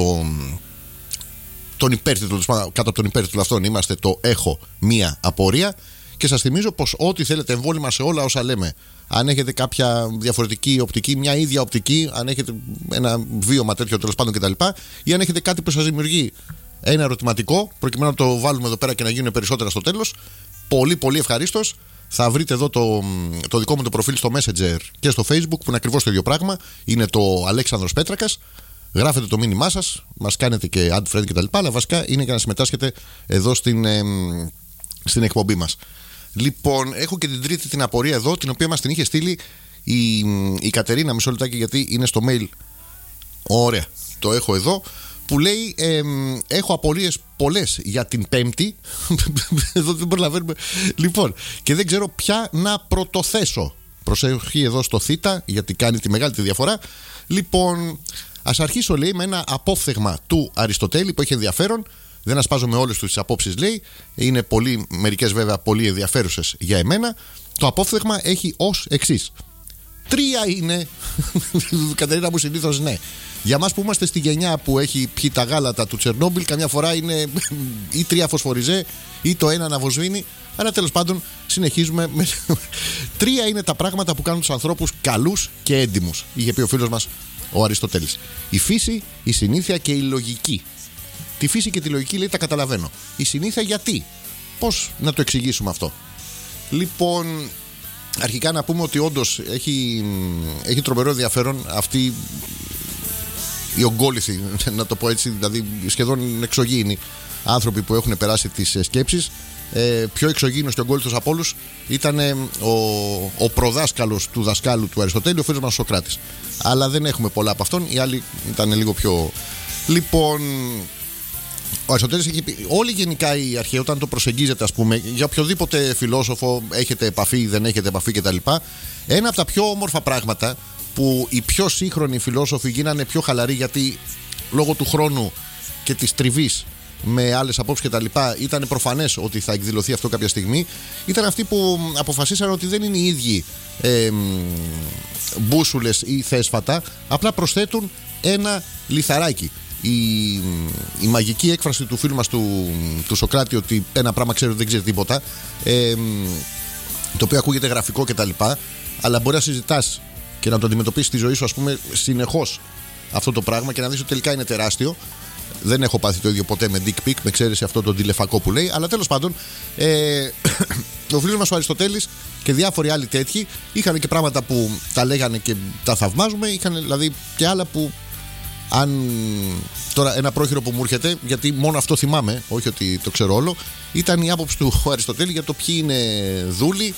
τον υπέρτιτλο, κάτω από τον υπέρτιτλο αυτόν είμαστε το «Έχω μία απορία». Και σας θυμίζω πως ό,τι θέλετε εμβόλυμα σε όλα όσα λέμε, αν έχετε κάποια διαφορετική οπτική, μια ίδια οπτική, αν έχετε ένα βίωμα τέτοιο τέλος πάντων κτλ., ή αν έχετε κάτι που σας δημιουργεί ένα ερωτηματικό, προκειμένου να το βάλουμε εδώ πέρα και να γίνουν περισσότερα στο τέλος, πολύ πολύ ευχαρίστως. Θα βρείτε εδώ το δικό μου το προφίλ στο Messenger και στο Facebook, που είναι ακριβώς το ίδιο πράγμα. Είναι το Αλέξανδρος Πέτρακας. Γράφετε το μήνυμά σας, μας κάνετε και add friend κτλ. Αλλά βασικά είναι για να συμμετάσχετε εδώ στην εκπομπή μας. Λοιπόν, έχω και την τρίτη την απορία εδώ, την οποία μας την είχε στείλει η Κατερίνα. Μισό λεπτάκι, γιατί είναι στο mail. Ωραία, το έχω εδώ. Που λέει, έχω απορίες πολλές για την Πέμπτη. Εδώ δεν προλαβαίνουμε. Λοιπόν, και δεν ξέρω ποια να πρωτοθέσω. Προσοχή εδώ στο θήτα, γιατί κάνει τη μεγάλη τη διαφορά. Λοιπόν, ας αρχίσω, λέει, με ένα απόφθεγμα του Αριστοτέλη που έχει ενδιαφέρον. Δεν ασπάζομαι όλες τις απόψεις, λέει. Είναι μερικές βέβαια πολύ ενδιαφέρουσες για εμένα. Το απόφθεγμα έχει ως εξής. 3 είναι. Κατερίνα μου, συνήθως ναι. Για μας που είμαστε στη γενιά που έχει πιει τα γάλατα του Τσερνόμπιλ, καμιά φορά είναι ή 3 φωσφοριζέ ή το ένα αναβοσβήνει. Αλλά τέλος πάντων συνεχίζουμε. 3 είναι τα πράγματα που κάνουν τους ανθρώπους καλούς και έντιμους. Είχε πει ο φίλος μας ο Αριστοτέλης. Η φύση, η συνήθεια και η λογική. Τη φύση και τη λογική, λέει, τα καταλαβαίνω. Η συνήθεια γιατί? Πώς να το εξηγήσουμε αυτό? Λοιπόν, αρχικά να πούμε ότι όντως έχει τρομερό ενδιαφέρον αυτή οι ογκόληθοι, να το πω έτσι, δηλαδή σχεδόν εξωγήινοι άνθρωποι που έχουν περάσει τις σκέψεις. Πιο εξωγήινος και ογκόληθος από όλους ήταν ο προδάσκαλος του δασκάλου του Αριστοτέλη, ο φίλος μας ο Σοκράτης. Αλλά δεν έχουμε πολλά από αυτόν, οι άλλοι ήταν λίγο πιο... Λοιπόν, ο Αριστοτέλης έχει πει, όλοι γενικά οι αρχαίοι, όταν το προσεγγίζετε, ας πούμε, για οποιοδήποτε φιλόσοφο, έχετε επαφή ή δεν έχετε επαφή κτλ., ένα από τα πιο όμορφα πράγματα που οι πιο σύγχρονοι φιλόσοφοι γίνανε πιο χαλαροί, γιατί λόγω του χρόνου και της τριβής με άλλες απόψεις κτλ., ήταν προφανές ότι θα εκδηλωθεί αυτό κάποια στιγμή, ήταν αυτοί που αποφασίσαν ότι δεν είναι οι ίδιοι μπούσουλες ή θέσφατα, απλά προσθέτουν ένα λιθαράκι. Η μαγική έκφραση του φίλου μας του Σοκράτη, ότι ένα πράγμα ξέρει ότι δεν ξέρει τίποτα, το οποίο ακούγεται γραφικό κτλ., αλλά μπορεί να συζητάς και να το αντιμετωπίσεις στη ζωή σου, ας πούμε, συνεχώς αυτό το πράγμα και να δεις ότι τελικά είναι τεράστιο. Δεν έχω πάθει το ίδιο ποτέ με dick pic, με εξαίρεση αυτό το τηλεφακό που λέει, αλλά τέλος πάντων ο φίλος μας ο Αριστοτέλης και διάφοροι άλλοι τέτοιοι είχαν και πράγματα που τα λέγανε και τα θαυμάζουμε, είχαν δηλαδή και άλλα που Αν τώρα ένα πρόχειρο που μου έρχεται, γιατί μόνο αυτό θυμάμαι, όχι ότι το ξέρω όλο, ήταν η άποψη του Αριστοτέλη για το ποιοι είναι δούλοι,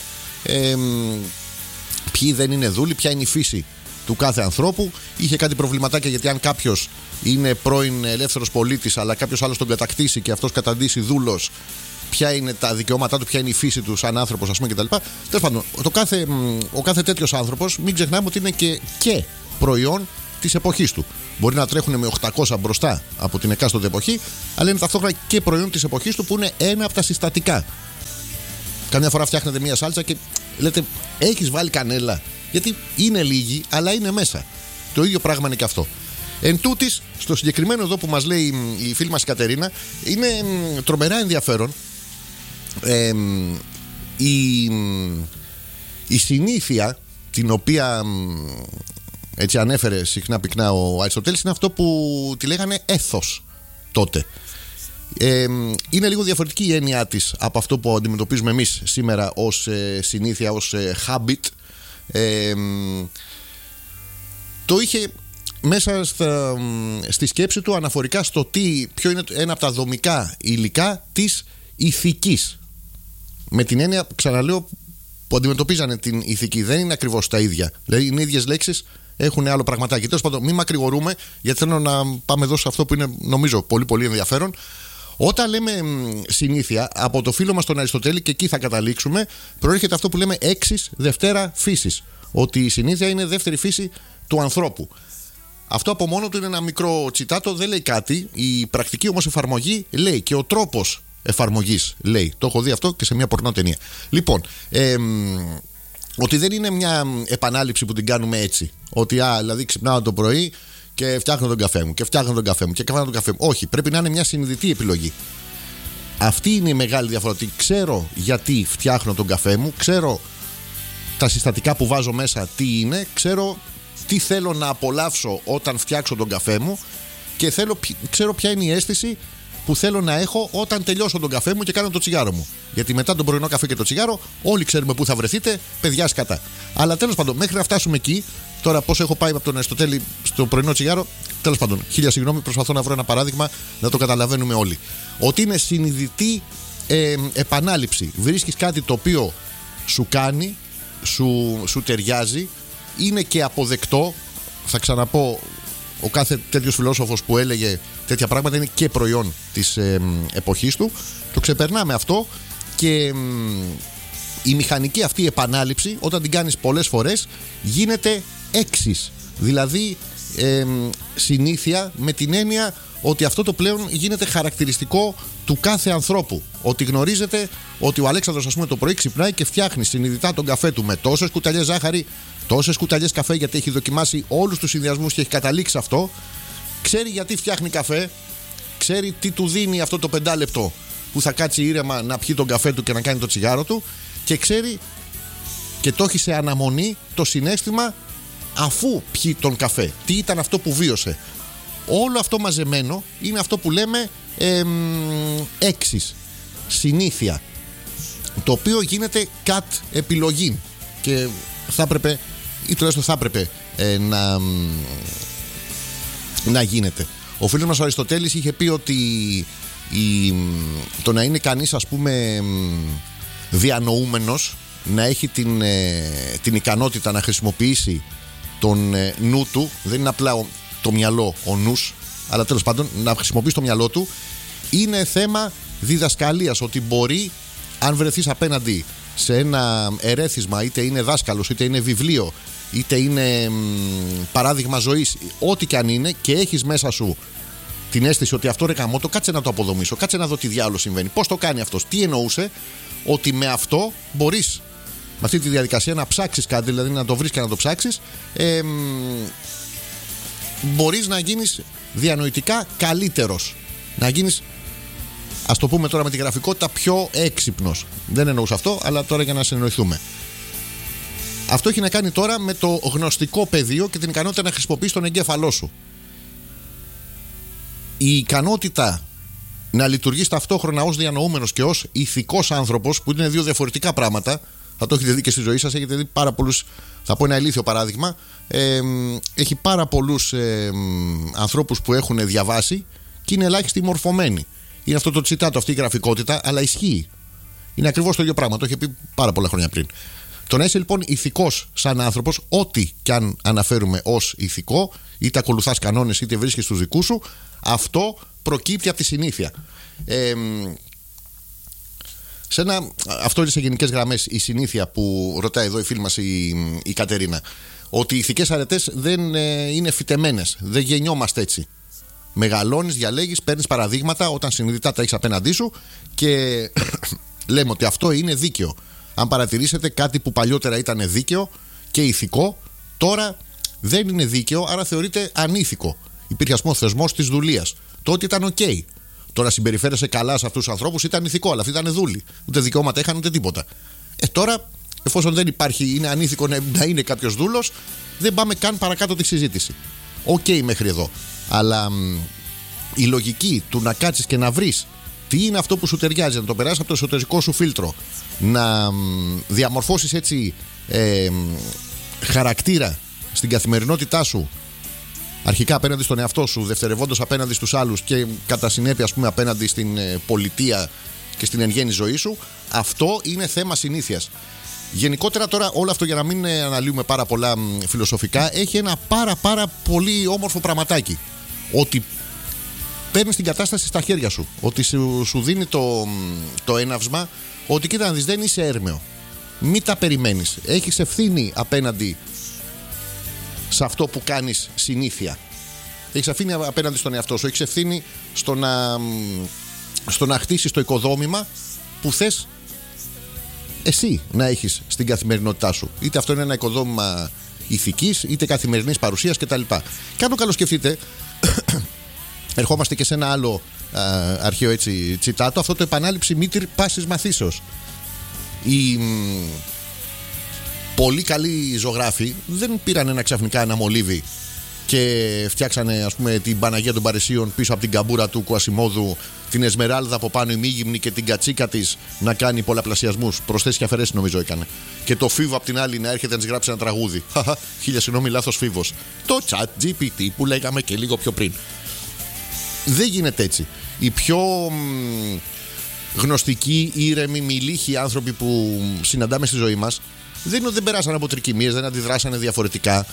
ποιοι δεν είναι δούλοι, ποια είναι η φύση του κάθε ανθρώπου. Είχε κάτι προβληματάκια, γιατί αν κάποιος είναι πρώην ελεύθερος πολίτης, αλλά κάποιος άλλος τον κατακτήσει και αυτός καταντήσει δούλος, ποια είναι τα δικαιώματά του, ποια είναι η φύση του σαν άνθρωπος, ας πούμε, κτλ. Τέλος πάντων, ο κάθε τέτοιος άνθρωπος, μην ξεχνάμε ότι είναι και προϊόν της εποχής του. Μπορεί να τρέχουν με 800 μπροστά από την εκάστοτε εποχή, αλλά είναι ταυτόχρονα και προϊόν της εποχής του, που είναι ένα από τα συστατικά. Καμιά φορά φτιάχνετε μία σάλτσα και λέτε, έχεις βάλει κανέλα? Γιατί είναι λίγη, αλλά είναι μέσα. Το ίδιο πράγμα είναι και αυτό. Εν τούτης, στο συγκεκριμένο εδώ που μας λέει η φίλη μας η Κατερίνα, είναι τρομερά ενδιαφέρον η συνήθεια την οποία έτσι ανέφερε συχνά πυκνά ο Αριστοτέλης, είναι αυτό που τη λέγανε έθος τότε. Είναι λίγο διαφορετική η έννοια της από αυτό που αντιμετωπίζουμε εμείς σήμερα ως συνήθεια, ως habit. Το είχε μέσα στη σκέψη του αναφορικά στο ποιο είναι ένα από τα δομικά υλικά της ηθικής. Με την έννοια, ξαναλέω, που αντιμετωπίζανε την ηθική. Δεν είναι ακριβώς τα ίδια. Δηλαδή είναι οι ίδιες λέξεις, έχουν άλλο πραγματάκι. Τέλος πάντων, μην μακρηγορούμε, γιατί θέλω να πάμε εδώ σε αυτό που είναι, νομίζω, πολύ πολύ ενδιαφέρον. Όταν λέμε συνήθεια, από το φίλο μας τον Αριστοτέλη, και εκεί θα καταλήξουμε, προέρχεται αυτό που λέμε έξις δευτέρα φύσης. Ότι η συνήθεια είναι δεύτερη φύση του ανθρώπου. Αυτό από μόνο του είναι ένα μικρό τσιτάτο, δεν λέει κάτι. Η πρακτική όμως εφαρμογή λέει, και ο τρόπος εφαρμογής λέει. Το έχω δει αυτό και σε μια πορνό ταινία. Λοιπόν, ότι δεν είναι μια επανάληψη που την κάνουμε έτσι. Ότι δηλαδή ξυπνάω το πρωί και φτιάχνω τον καφέ μου και φτιάχνω τον καφέ μου και κάνω τον καφέ μου. Όχι, πρέπει να είναι μια συνειδητή επιλογή. Αυτή είναι η μεγάλη διαφορά. Ότι ξέρω γιατί φτιάχνω τον καφέ μου, ξέρω τα συστατικά που βάζω μέσα τι είναι, ξέρω τι θέλω να απολαύσω όταν φτιάξω τον καφέ μου και ξέρω ποια είναι η αίσθηση που θέλω να έχω όταν τελειώσω τον καφέ μου και κάνω το τσιγάρο μου. Γιατί μετά τον πρωινό καφέ και το τσιγάρο, όλοι ξέρουμε πού θα βρεθείτε, παιδιά σκατά. Αλλά τέλος πάντων, μέχρι να φτάσουμε εκεί, τώρα πώς έχω πάει από τον Αριστοτέλη στο πρωινό τσιγάρο, τέλος πάντων, χίλια συγγνώμη, προσπαθώ να βρω ένα παράδειγμα να το καταλαβαίνουμε όλοι. Ότι είναι συνειδητή επανάληψη. Βρίσκεις κάτι το οποίο σου κάνει, σου ταιριάζει, είναι και αποδεκτό. Θα ξαναπώ, ο κάθε τέτοιος φιλόσοφος που έλεγε τέτοια πράγματα είναι και προϊόν της εποχής του. Το ξεπερνάμε αυτό και η μηχανική αυτή επανάληψη, όταν την κάνεις πολλές φορές, γίνεται έξις. Δηλαδή συνήθεια, με την έννοια ότι αυτό το πλέον γίνεται χαρακτηριστικό του κάθε ανθρώπου. Ότι γνωρίζετε ότι ο Αλέξανδρος, ας πούμε, το πρωί ξυπνάει και φτιάχνει συνειδητά τον καφέ του με τόσες κουταλιές ζάχαρη, τόσες κουταλιές καφέ, γιατί έχει δοκιμάσει όλους τους συνδυασμούς και έχει καταλήξει αυτό. Ξέρει γιατί φτιάχνει καφέ, ξέρει τι του δίνει αυτό το 5 λεπτό που θα κάτσει ήρεμα να πιει τον καφέ του και να κάνει το τσιγάρο του, και ξέρει και το έχει σε αναμονή το συναίσθημα αφού πιει τον καφέ. Τι ήταν αυτό που βίωσε. Όλο αυτό μαζεμένο είναι αυτό που λέμε έξις, συνήθεια, το οποίο γίνεται κατ' επιλογή και θα έπρεπε, ή τουλάχιστον θα έπρεπε να γίνεται. Ο φίλος μας ο Αριστοτέλης είχε πει ότι το να είναι κανείς, ας πούμε, διανοούμενος, να έχει την ικανότητα να χρησιμοποιήσει τον νου του, δεν είναι απλά το μυαλό ο νους, αλλά τέλος πάντων να χρησιμοποιήσει το μυαλό του, είναι θέμα διδασκαλίας. Ότι μπορεί, αν βρεθείς απέναντι σε ένα ερέθισμα, είτε είναι δάσκαλος, είτε είναι βιβλίο, είτε είναι παράδειγμα ζωής, ό,τι και αν είναι, και έχεις μέσα σου την αίσθηση ότι αυτό ρε καμώτο, κάτσε να το αποδομήσω, κάτσε να δω τι διάλογο συμβαίνει, πώς το κάνει αυτός, τι εννοούσε, ότι με αυτό μπορείς, με αυτή τη διαδικασία, να ψάξεις κάτι, δηλαδή να το βρεις και να το ψάξεις, μπορείς να γίνεις διανοητικά καλύτερος, να γίνεις, ας το πούμε τώρα με τη γραφικότητα, πιο έξυπνος. Δεν εννοούσα αυτό, αλλά τώρα για να συνεννοηθούμε. Αυτό έχει να κάνει τώρα με το γνωστικό πεδίο και την ικανότητα να χρησιμοποιείς τον εγκέφαλό σου. Η ικανότητα να λειτουργείς ταυτόχρονα ως διανοούμενος και ως ηθικός άνθρωπος, που είναι δύο διαφορετικά πράγματα, θα το έχετε δει και στη ζωή σας. Έχετε δει πάρα πολλούς. Θα πω ένα ηλίθιο παράδειγμα. Έχει πάρα πολλούς ανθρώπους που έχουν διαβάσει και είναι ελάχιστοι μορφωμένοι. Είναι αυτό το τσιτάτο, αυτή η γραφικότητα, αλλά ισχύει. Είναι ακριβώς το ίδιο πράγμα. Το είχε πει πάρα πολλά χρόνια πριν. Το να είσαι λοιπόν ηθικός σαν άνθρωπος, ό,τι κι αν αναφέρουμε ως ηθικό, είτε ακολουθάς κανόνες είτε βρίσκεις τους δικούς σου, αυτό προκύπτει από τη συνήθεια. Αυτό είναι σε γενικές γραμμές η συνήθεια που ρωτάει εδώ η φίλη μας η Κατερίνα. Ότι οι ηθικές αρετές δεν είναι φυτεμένες. Δεν γεννιόμαστε έτσι. Μεγαλώνεις, διαλέγεις, παίρνεις παραδείγματα όταν συνειδητά τα έχεις απέναντί σου και λέμε ότι αυτό είναι δίκαιο. Αν παρατηρήσετε, κάτι που παλιότερα ήταν δίκαιο και ηθικό, τώρα δεν είναι δίκαιο, άρα θεωρείται ανήθικο. Υπήρχε, ας πούμε, ο θεσμός της δουλείας. Τότε ήταν OK. Τώρα συμπεριφέρεσαι καλά σε αυτούς τους ανθρώπους, ήταν ηθικό, αλλά αυτοί ήταν δούλοι. Ούτε δικαιώματα είχαν ούτε τίποτα. Τώρα, εφόσον δεν υπάρχει, είναι ανήθικο να είναι κάποιος δούλος, δεν πάμε καν παρακάτω τη συζήτηση. OK μέχρι εδώ. Αλλά η λογική του να κάτσεις και να βρεις τι είναι αυτό που σου ταιριάζει, να το περάσεις από το εσωτερικό σου φίλτρο, να διαμορφώσεις έτσι χαρακτήρα στην καθημερινότητά σου, αρχικά απέναντι στον εαυτό σου, δευτερευόντως απέναντι στους άλλους και κατά συνέπεια, ας πούμε, απέναντι στην πολιτεία και στην εν γέννη ζωή σου, αυτό είναι θέμα συνήθειας. Γενικότερα τώρα όλο αυτό, για να μην αναλύουμε πάρα πολλά φιλοσοφικά, έχει ένα πάρα πολύ όμορφο πραγματάκι. Ότι παίρνεις την κατάσταση στα χέρια σου. Ότι σου δίνει το έναυσμα ότι κοίτα να δεις, δεν είσαι έρμεο. Μην τα περιμένεις. Έχεις ευθύνη απέναντι σε αυτό που κάνεις συνήθεια. Έχεις ευθύνη απέναντι στον εαυτό σου. Έχεις ευθύνη στο να χτίσεις το οικοδόμημα που θες εσύ να έχεις στην καθημερινότητά σου. Είτε αυτό είναι ένα οικοδόμημα ηθικής, είτε καθημερινής παρουσίας κτλ. Και αν το καλοσκεφτείτε, ερχόμαστε και σε ένα άλλο αρχαίο έτσι τσιτάτο, αυτό το επανάληψη μήτυρ πάσης μαθήσεως. Οι πολύ καλοί ζωγράφοι δεν πήραν ένα ξαφνικά ένα μολύβι και φτιάξανε, ας πούμε, την Παναγία των Παρισίων πίσω από την καμπούρα του Κουασιμόδου, την Εσμεράλδα από πάνω ημίγυμνη και την κατσίκα της να κάνει πολλαπλασιασμούς. Προσθέσεις και αφαιρέσεις νομίζω έκανε. Και το Φίβο από την άλλη να έρχεται να της γράψει ένα τραγούδι. Χίλια συγγνώμη, λάθος Φίβος. Το chat GPT που λέγαμε και λίγο πιο πριν. Δεν γίνεται έτσι. Οι πιο γνωστικοί, ήρεμοι, μιλήχοι άνθρωποι που συναντάμε στη ζωή μας δεν είναι ότι δεν περάσαν από τρικυμίες, δεν αντιδράσανε διαφορετικά.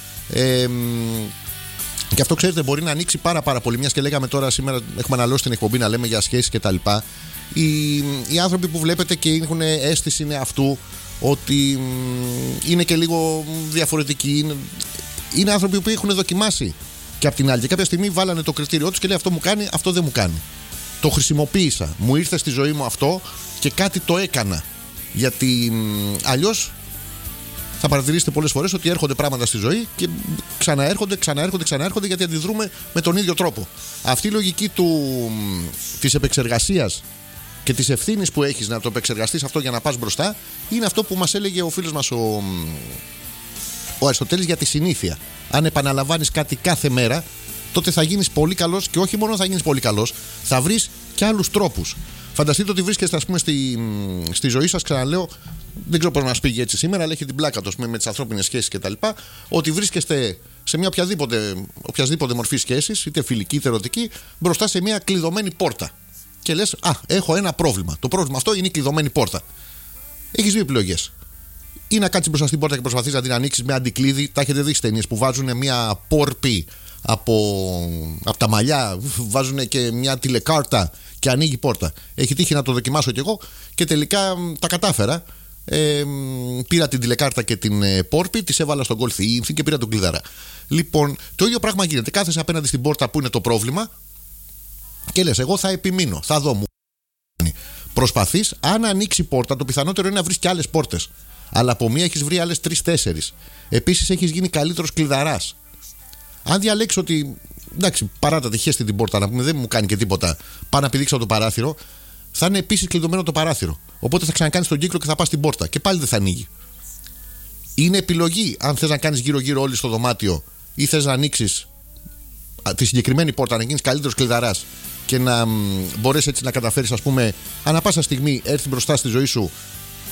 Και αυτό, ξέρετε, μπορεί να ανοίξει πάρα πολύ. Μιας και λέγαμε τώρα σήμερα, έχουμε αναλώσει την εκπομπή να λέμε για σχέσεις κτλ. Οι άνθρωποι που βλέπετε και έχουν αίσθηση είναι αυτού ότι είναι και λίγο διαφορετικοί. Είναι άνθρωποι που έχουν δοκιμάσει και απ' την άλλη. Και κάποια στιγμή βάλανε το κριτήριό τους και λέει αυτό μου κάνει, αυτό δεν μου κάνει. Το χρησιμοποίησα. Μου ήρθε στη ζωή μου αυτό και κάτι το έκανα. Γιατί αλλιώς θα παρατηρήσετε πολλές φορές ότι έρχονται πράγματα στη ζωή και ξαναέρχονται γιατί αντιδρούμε με τον ίδιο τρόπο. Αυτή η λογική της επεξεργασίας και της ευθύνης που έχεις να το επεξεργαστείς αυτό για να πας μπροστά είναι αυτό που μας έλεγε ο φίλος μας ο Αριστοτέλης για τη συνήθεια. Αν επαναλαμβάνεις κάτι κάθε μέρα, τότε θα γίνεις πολύ καλός και όχι μόνο θα γίνεις πολύ καλός, θα βρεις και άλλους τρόπους. Φανταστείτε ότι βρίσκεστε, ας πούμε, στη ζωή σας, ξαναλέω, δεν ξέρω πώς μας πήγε έτσι σήμερα, αλλά έχει την πλάκα του με τις ανθρώπινες σχέσεις κτλ. Ότι βρίσκεστε σε μια οποιασδήποτε μορφή σχέσης, είτε φιλική είτε ερωτική, μπροστά σε μια κλειδωμένη πόρτα. Και λες, έχω ένα πρόβλημα. Το πρόβλημα αυτό είναι η κλειδωμένη πόρτα. Έχεις δύο επιλογές. Ή να κάτσεις μπροστά στην πόρτα και προσπαθείς να την ανοίξεις με αντικλείδι. Τα έχετε δει στις ταινίες που βάζουν μια πόρπη από τα μαλλιά, βάζουν και μια τηλεκάρτα και ανοίγει η πόρτα. Έχει τύχει να το δοκιμάσω κι εγώ και τελικά τα κατάφερα. Πήρα την τηλεκάρτα και την πόρπη, τις έβαλα στον κολθί και πήρα τον κλειδαρά. Λοιπόν, το ίδιο πράγμα γίνεται. Κάθεσαι απέναντι στην πόρτα που είναι το πρόβλημα και λες, εγώ θα επιμείνω, θα δω μου. Προσπαθείς, αν ανοίξει η πόρτα, το πιθανότερο είναι να βρεις και άλλες πόρτες. Αλλά από μία έχεις βρει άλλες 3-4. Επίσης έχεις γίνει καλύτερος κλειδαράς. Αν διαλέξεις ότι εντάξει, παράτα τυχαίστη την πόρτα, να πούμε, δεν μου κάνει και τίποτα, πάω να πηδήξω το παράθυρο, θα είναι επίσης κλειδωμένο το παράθυρο. Οπότε θα ξανακάνεις τον κύκλο και θα πας στην πόρτα και πάλι δεν θα ανοίγει. Είναι επιλογή αν θες να κάνεις γύρω-γύρω όλοι στο δωμάτιο ή θες να ανοίξεις τη συγκεκριμένη πόρτα, να γίνεις καλύτερος κλειδαράς και να μπορέσεις έτσι να καταφέρεις, ας πούμε, ανά πάσα στιγμή έρθει μπροστά στη ζωή σου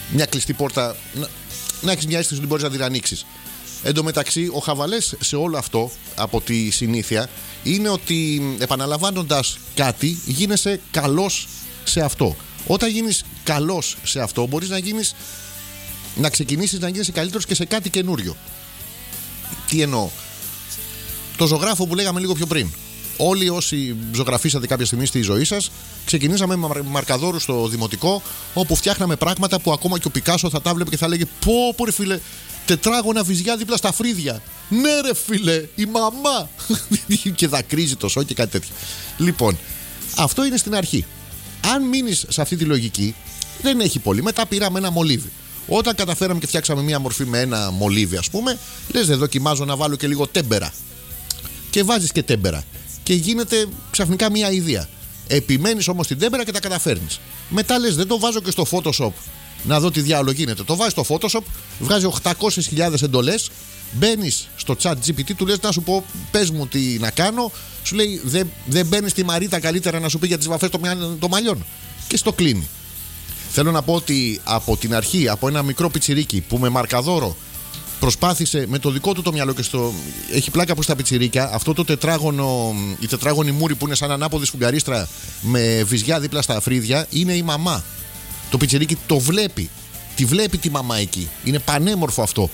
μια κλειστή πόρτα, να έχεις μια αίσθηση ότι μπορείς να την ανοίξεις. Εν τω μεταξύ, ο χαβαλές σε όλο αυτό από τη συνήθεια είναι ότι επαναλαμβάνοντας κάτι γίνεσαι καλός σε αυτό. Όταν γίνεις καλός σε αυτό, μπορείς να ξεκινήσεις να γίνεσαι καλύτερος και σε κάτι καινούριο. Τι εννοώ? Το ζωγράφο που λέγαμε λίγο πιο πριν. Όλοι όσοι ζωγραφίσατε κάποια στιγμή στη ζωή σας, ξεκινήσαμε με μαρκαδόρους στο δημοτικό, όπου φτιάχναμε πράγματα που ακόμα και ο Πικάσο θα τα βλέπει και θα λέγε πω ρε φίλε, τετράγωνα βυζιά δίπλα στα φρύδια. Ναι ρε φίλε, η μαμά. Και δακρύζει το σο και κάτι τέτοιο. Λοιπόν, αυτό είναι στην αρχή. Αν μείνεις σε αυτή τη λογική, δεν έχει πολύ. Μετά πήραμε ένα μολύβι. Όταν καταφέραμε και φτιάξαμε μία μορφή με ένα μολύβι, ας πούμε, λες δεν δοκιμάζω να βάλω και λίγο τέμπερα. Και βάζεις και τέμπερα. Και γίνεται ξαφνικά μία ιδέα. Επιμένεις όμως την τέμπερα και τα καταφέρνεις. Μετά λες δεν το βάζω και στο Photoshop να δω τι διάολο γίνεται. Το βάζεις στο Photoshop, βγάζει 800.000 εντολές. Μπαίνεις στο chat GPT, του λες να σου πω, πες μου τι να κάνω. Σου λέει δεν μπαίνεις στη Μαρίτα καλύτερα να σου πει για τις βαφές των μαλλιών. Και στο κλείνει. Θέλω να πω ότι από την αρχή, από ένα μικρό πιτσιρίκι που με μαρκαδόρο προσπάθησε με το δικό του το μυαλό και έχει πλάκα που στα πιτσιρίκια αυτό το τετράγωνο, η τετράγωνη μούρη που είναι σαν ανάποδη σφουγγαρίστρα με βυζιά δίπλα στα φρύδια, είναι η μαμά. Το πιτσιρίκι το βλέπει. Τη βλέπει τη μαμά εκεί. Είναι πανέμορφο αυτό.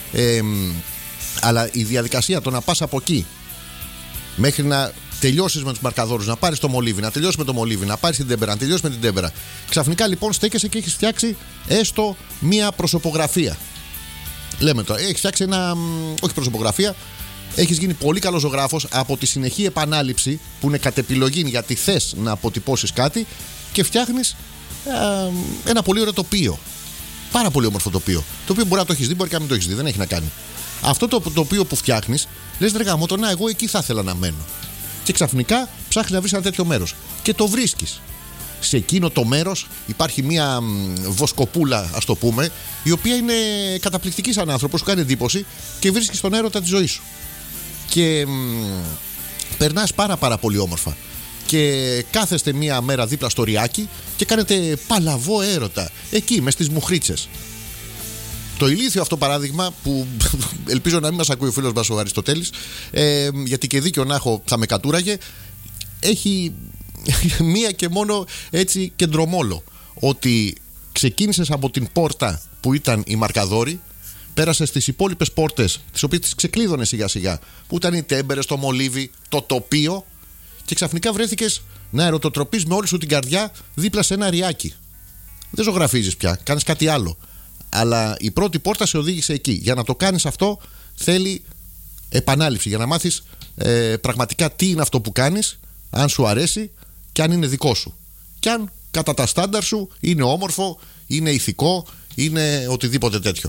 Αλλά η διαδικασία το να πας από εκεί μέχρι να τελειώσεις με τους μαρκαδόρους, να πάρεις το μολύβι, να τελειώσεις με το μολύβι, να πάρεις την τέμπερα, να τελειώσεις με την τέμπερα. Ξαφνικά λοιπόν στέκεσαι και έχεις φτιάξει έστω μία προσωπογραφία. Λέμε τώρα, έχεις φτιάξει όχι προσωπογραφία, έχεις γίνει πολύ καλός ζωγράφος από τη συνεχή επανάληψη που είναι κατ' επιλογή γιατί θες να αποτυπώσεις κάτι και φτιάχνεις ένα πολύ ωραίο τοπίο. Πάρα πολύ όμορφο τοπίο. Το οποίο μπορεί να το έχεις δει, μπορεί και να μην το έχεις δει, δεν έχει να κάνει. Αυτό το τοπίο που φτιάχνεις, λες ρε γαμώτο, να εγώ εκεί θα ήθελα να μένω. Και ξαφνικά ψάχνεις να βρεις ένα τέτοιο μέρος. Και το βρίσκεις. Σε εκείνο το μέρος υπάρχει μια βοσκοπούλα, ας το πούμε, η οποία είναι καταπληκτική σαν άνθρωπος, σου κάνει εντύπωση και βρίσκεις τον έρωτα της ζωής σου. Και περνάς πάρα πολύ όμορφα. Και κάθεστε μία μέρα δίπλα στο ριάκι και κάνετε παλαβό έρωτα εκεί μες στις μουχρίτσες. Το ηλίθιο αυτό παράδειγμα που ελπίζω να μην μας ακούει ο φίλος μας ο Αριστοτέλης, γιατί και δίκιο να έχω θα με κατούραγε, έχει μία και μόνο έτσι κεντρομόλο, ότι ξεκίνησες από την πόρτα που ήταν η μαρκαδόρη, πέρασες στις υπόλοιπες πόρτες τις οποίες τις ξεκλείδωνες σιγά σιγά, που ήταν οι τέμπερες, το μολύβι, το τοπίο, και ξαφνικά βρέθηκες να ερωτοτροπείς με όλη σου την καρδιά δίπλα σε ένα ριάκι. Δεν ζωγραφίζεις πια, κάνεις κάτι άλλο. Αλλά η πρώτη πόρτα σε οδήγησε εκεί. Για να το κάνεις αυτό θέλει επανάληψη, για να μάθεις πραγματικά τι είναι αυτό που κάνεις, αν σου αρέσει και αν είναι δικό σου. Και αν κατά τα στάνταρ σου είναι όμορφο, είναι ηθικό, είναι οτιδήποτε τέτοιο.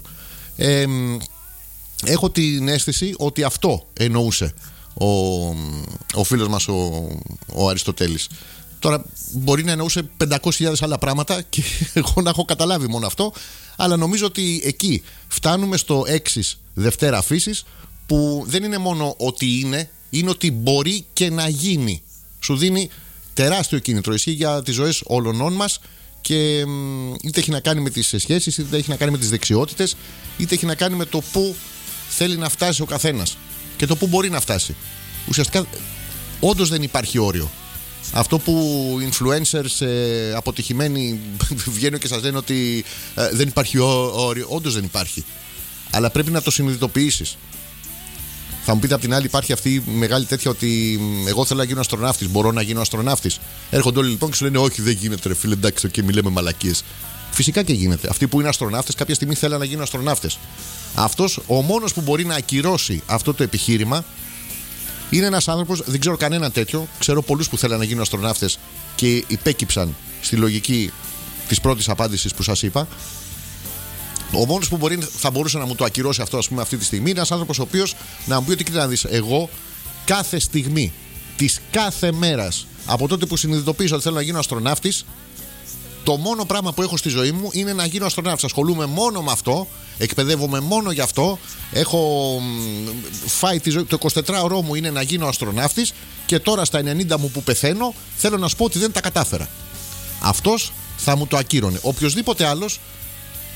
Έχω την αίσθηση ότι αυτό εννοούσε ο φίλος μας ο Αριστοτέλης. Τώρα μπορεί να εννοούσε 500.000 άλλα πράγματα και εγώ να έχω καταλάβει μόνο αυτό, αλλά νομίζω ότι εκεί φτάνουμε στο έξις Δευτέρα Φύσης, που δεν είναι μόνο ότι είναι ότι μπορεί και να γίνει. Σου δίνει τεράστιο κίνητρο, ισχύει για τις ζωές όλων μας, και είτε έχει να κάνει με τις σχέσεις, είτε έχει να κάνει με τις δεξιότητες, είτε έχει να κάνει με το πού θέλει να φτάσει ο καθένας και το πού μπορεί να φτάσει. Ουσιαστικά όντως δεν υπάρχει όριο. Αυτό που influencers αποτυχημένοι βγαίνουν και σας λένε ότι δεν υπάρχει όριο, όντως δεν υπάρχει. Αλλά πρέπει να το συνειδητοποιήσεις. Θα μου πείτε απ' την άλλη, υπάρχει αυτή η μεγάλη τέτοια ότι εγώ θέλω να γίνω αστροναύτης, μπορώ να γίνω αστροναύτης. Έρχονται όλοι λοιπόν και σου λένε όχι, δεν γίνεται ρε φίλε, εντάξει, και μιλάμε μαλακίες. Φυσικά και γίνεται. Αυτοί που είναι αστροναύτες κάποια στιγμή θέλουν να γίνουν αστροναύτες. Αυτός ο μόνος που μπορεί να ακυρώσει αυτό το επιχείρημα είναι ένας άνθρωπος, δεν ξέρω κανέναν τέτοιο. Ξέρω πολλούς που θέλουν να γίνουν αστροναύτες και υπέκυψαν στη λογική της πρώτης απάντησης που σας είπα. Ο μόνος που θα μπορούσε να μου το ακυρώσει αυτό, ας πούμε, αυτή τη στιγμή είναι ένας άνθρωπος ο οποίος να μου πει ότι κοίτα να δεις, εγώ κάθε στιγμή της κάθε μέρας από τότε που συνειδητοποίησα ότι θέλω να γίνω αστροναύτης, το μόνο πράγμα που έχω στη ζωή μου είναι να γίνω αστροναύτης. Ασχολούμαι μόνο με αυτό, εκπαιδεύομαι μόνο γι' αυτό. Έχω φάει τη ζωή, το 24ωρό μου είναι να γίνω αστροναύτης, και τώρα στα 90 μου που πεθαίνω θέλω να σου πω ότι δεν τα κατάφερα. Αυτός θα μου το ακύρωνε. Οποιοσδήποτε άλλος,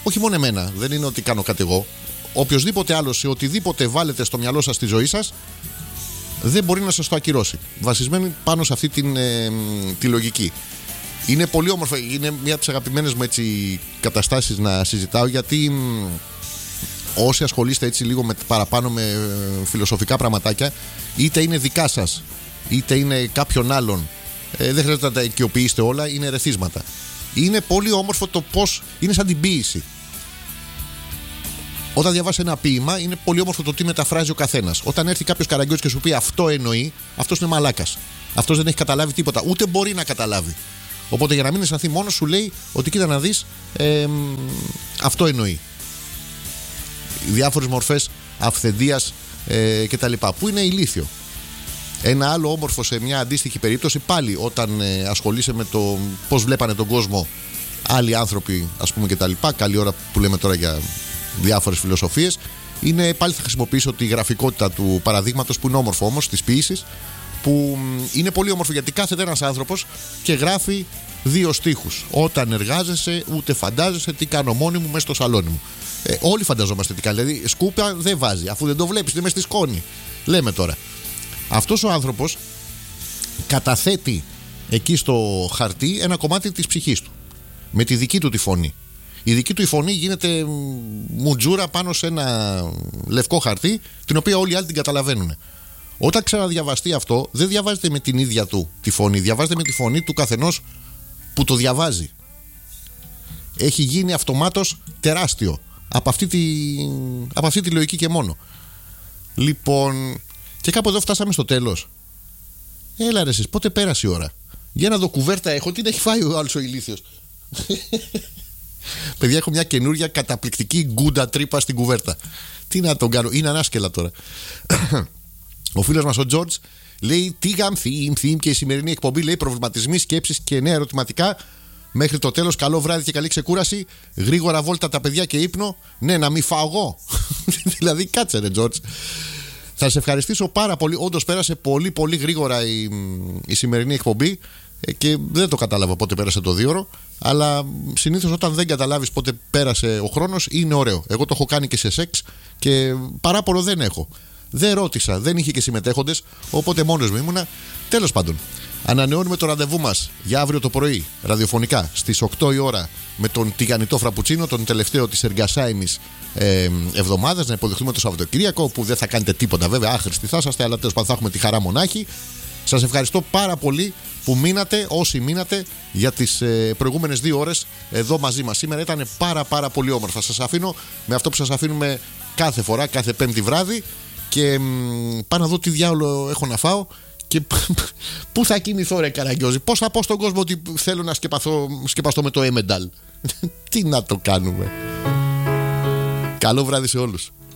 όχι μόνο εμένα, δεν είναι ότι κάνω κάτι εγώ. Οποιοσδήποτε άλλο σε οτιδήποτε βάλετε στο μυαλό σας στη ζωή σας, δεν μπορεί να σας το ακυρώσει. Βασισμένη πάνω σε αυτή τη λογική. Είναι πολύ όμορφο, είναι μια από τις αγαπημένες μου έτσι καταστάσεις να συζητάω, γιατί όσοι ασχολείστε έτσι λίγο παραπάνω με φιλοσοφικά πραγματάκια, είτε είναι δικά σας είτε είναι κάποιον άλλον, δεν χρειάζεται να τα οικειοποιήσετε όλα, είναι ερεθίσματα. Είναι πολύ όμορφο το πώς είναι σαν την ποίηση. Όταν διαβάσει ένα ποίημα, είναι πολύ όμορφο το τι μεταφράζει ο καθένας. Όταν έρθει κάποιος καραγκιόζης και σου πει αυτό εννοεί, αυτός είναι μαλάκας. Αυτός δεν έχει καταλάβει τίποτα, ούτε μπορεί να καταλάβει. Οπότε για να μην αισθανθεί μόνος, σου λέει ότι κοίτα να δεις, αυτό εννοεί. Διάφορες μορφές αυθεντίας κτλ. Που είναι ηλίθιο. Ένα άλλο όμορφο σε μια αντίστοιχη περίπτωση, πάλι όταν ασχολείσαι με το πώς βλέπανε τον κόσμο άλλοι άνθρωποι, ας πούμε κτλ. Καλή ώρα που λέμε τώρα για διάφορες φιλοσοφίες, είναι πάλι θα χρησιμοποιήσω τη γραφικότητα του παραδείγματος, που είναι όμορφο όμως, της ποίησης, που είναι πολύ όμορφο γιατί κάθεται ένας άνθρωπος και γράφει 2 στίχους. Όταν εργάζεσαι, ούτε φαντάζεσαι τι κάνω μόνη μου μέσα στο σαλόνι μου. Όλοι φανταζόμαστε τι κάνει. Δηλαδή, σκούπα δεν βάζει, αφού δεν το βλέπεις, είναι μέσα στη σκόνη. Λέμε τώρα. Αυτός ο άνθρωπος καταθέτει εκεί στο χαρτί ένα κομμάτι της ψυχής του, με τη δική του τη φωνή. Η δική του η φωνή γίνεται μουτζούρα πάνω σε ένα λευκό χαρτί, την οποία όλοι οι άλλοι την καταλαβαίνουν. Όταν ξαναδιαβαστεί αυτό, δεν διαβάζεται με την ίδια του τη φωνή, διαβάζεται με τη φωνή του καθενός που το διαβάζει. Έχει γίνει αυτομάτως τεράστιο από αυτή τη λογική και μόνο. Λοιπόν, και κάπου εδώ φτάσαμε στο τέλος. Έλα ρε εσείς, πότε πέρασε η ώρα? Για να δω, κουβέρτα έχω, την έχει φάει ο άλλος ο ηλίθιος. Παιδιά, έχω μια καινούρια καταπληκτική γκούντα τρύπα στην κουβέρτα. Τι να τον κάνω, είναι ανάσκελα τώρα. Ο φίλος μας ο Τζορτζ λέει τι θύμ και η σημερινή εκπομπή, λέει, προβληματισμοί, σκέψεις και νέα ερωτηματικά. Μέχρι το τέλος, καλό βράδυ και καλή ξεκούραση. Γρήγορα βόλτα τα παιδιά και ύπνο. Ναι, να μην φάω εγώ. Δηλαδή, κάτσε ρε Τζορτζ. Θα σε ευχαριστήσω πάρα πολύ. Όντως πέρασε πολύ πολύ γρήγορα η σημερινή εκπομπή και δεν το κατάλαβα πότε πέρασε το 2ωρο. Αλλά συνήθως όταν δεν καταλάβεις πότε πέρασε ο χρόνος, είναι ωραίο. Εγώ το έχω κάνει και σε σεξ και παράπονο δεν έχω. Δεν ρώτησα, δεν είχε και συμμετέχοντες, οπότε μόνος μου ήμουνα. Τέλος πάντων, ανανεώνουμε το ραντεβού μας για αύριο το πρωί, ραδιοφωνικά, στις 8 η ώρα, με τον τηγανιτό φραπουτσίνο, τον τελευταίο της εργασάιμης εβδομάδας. Να υποδεχτούμε το Σαββατοκύριακο, όπου δεν θα κάνετε τίποτα βέβαια, άχρηστοι θα είσαστε, αλλά τέλος πάντων θα έχουμε τη χαρά μονάχη. Σας ευχαριστώ πάρα πολύ που μείνατε, όσοι μείνατε, για τις προηγούμενες 2 ώρες εδώ μαζί μας. Σήμερα ήταν πάρα πολύ όμορφα. Σας αφήνω με αυτό που σας αφήνουμε κάθε φορά, κάθε Πέμπτη βράδυ. Και πάω να δω τι διάολο έχω να φάω και πού θα κινηθώ ρε Καραγκιόζη. Πώς θα πω στον κόσμο ότι θέλω να σκεπαστώ με το Emmental. Τι να το κάνουμε. Καλό βράδυ σε όλους.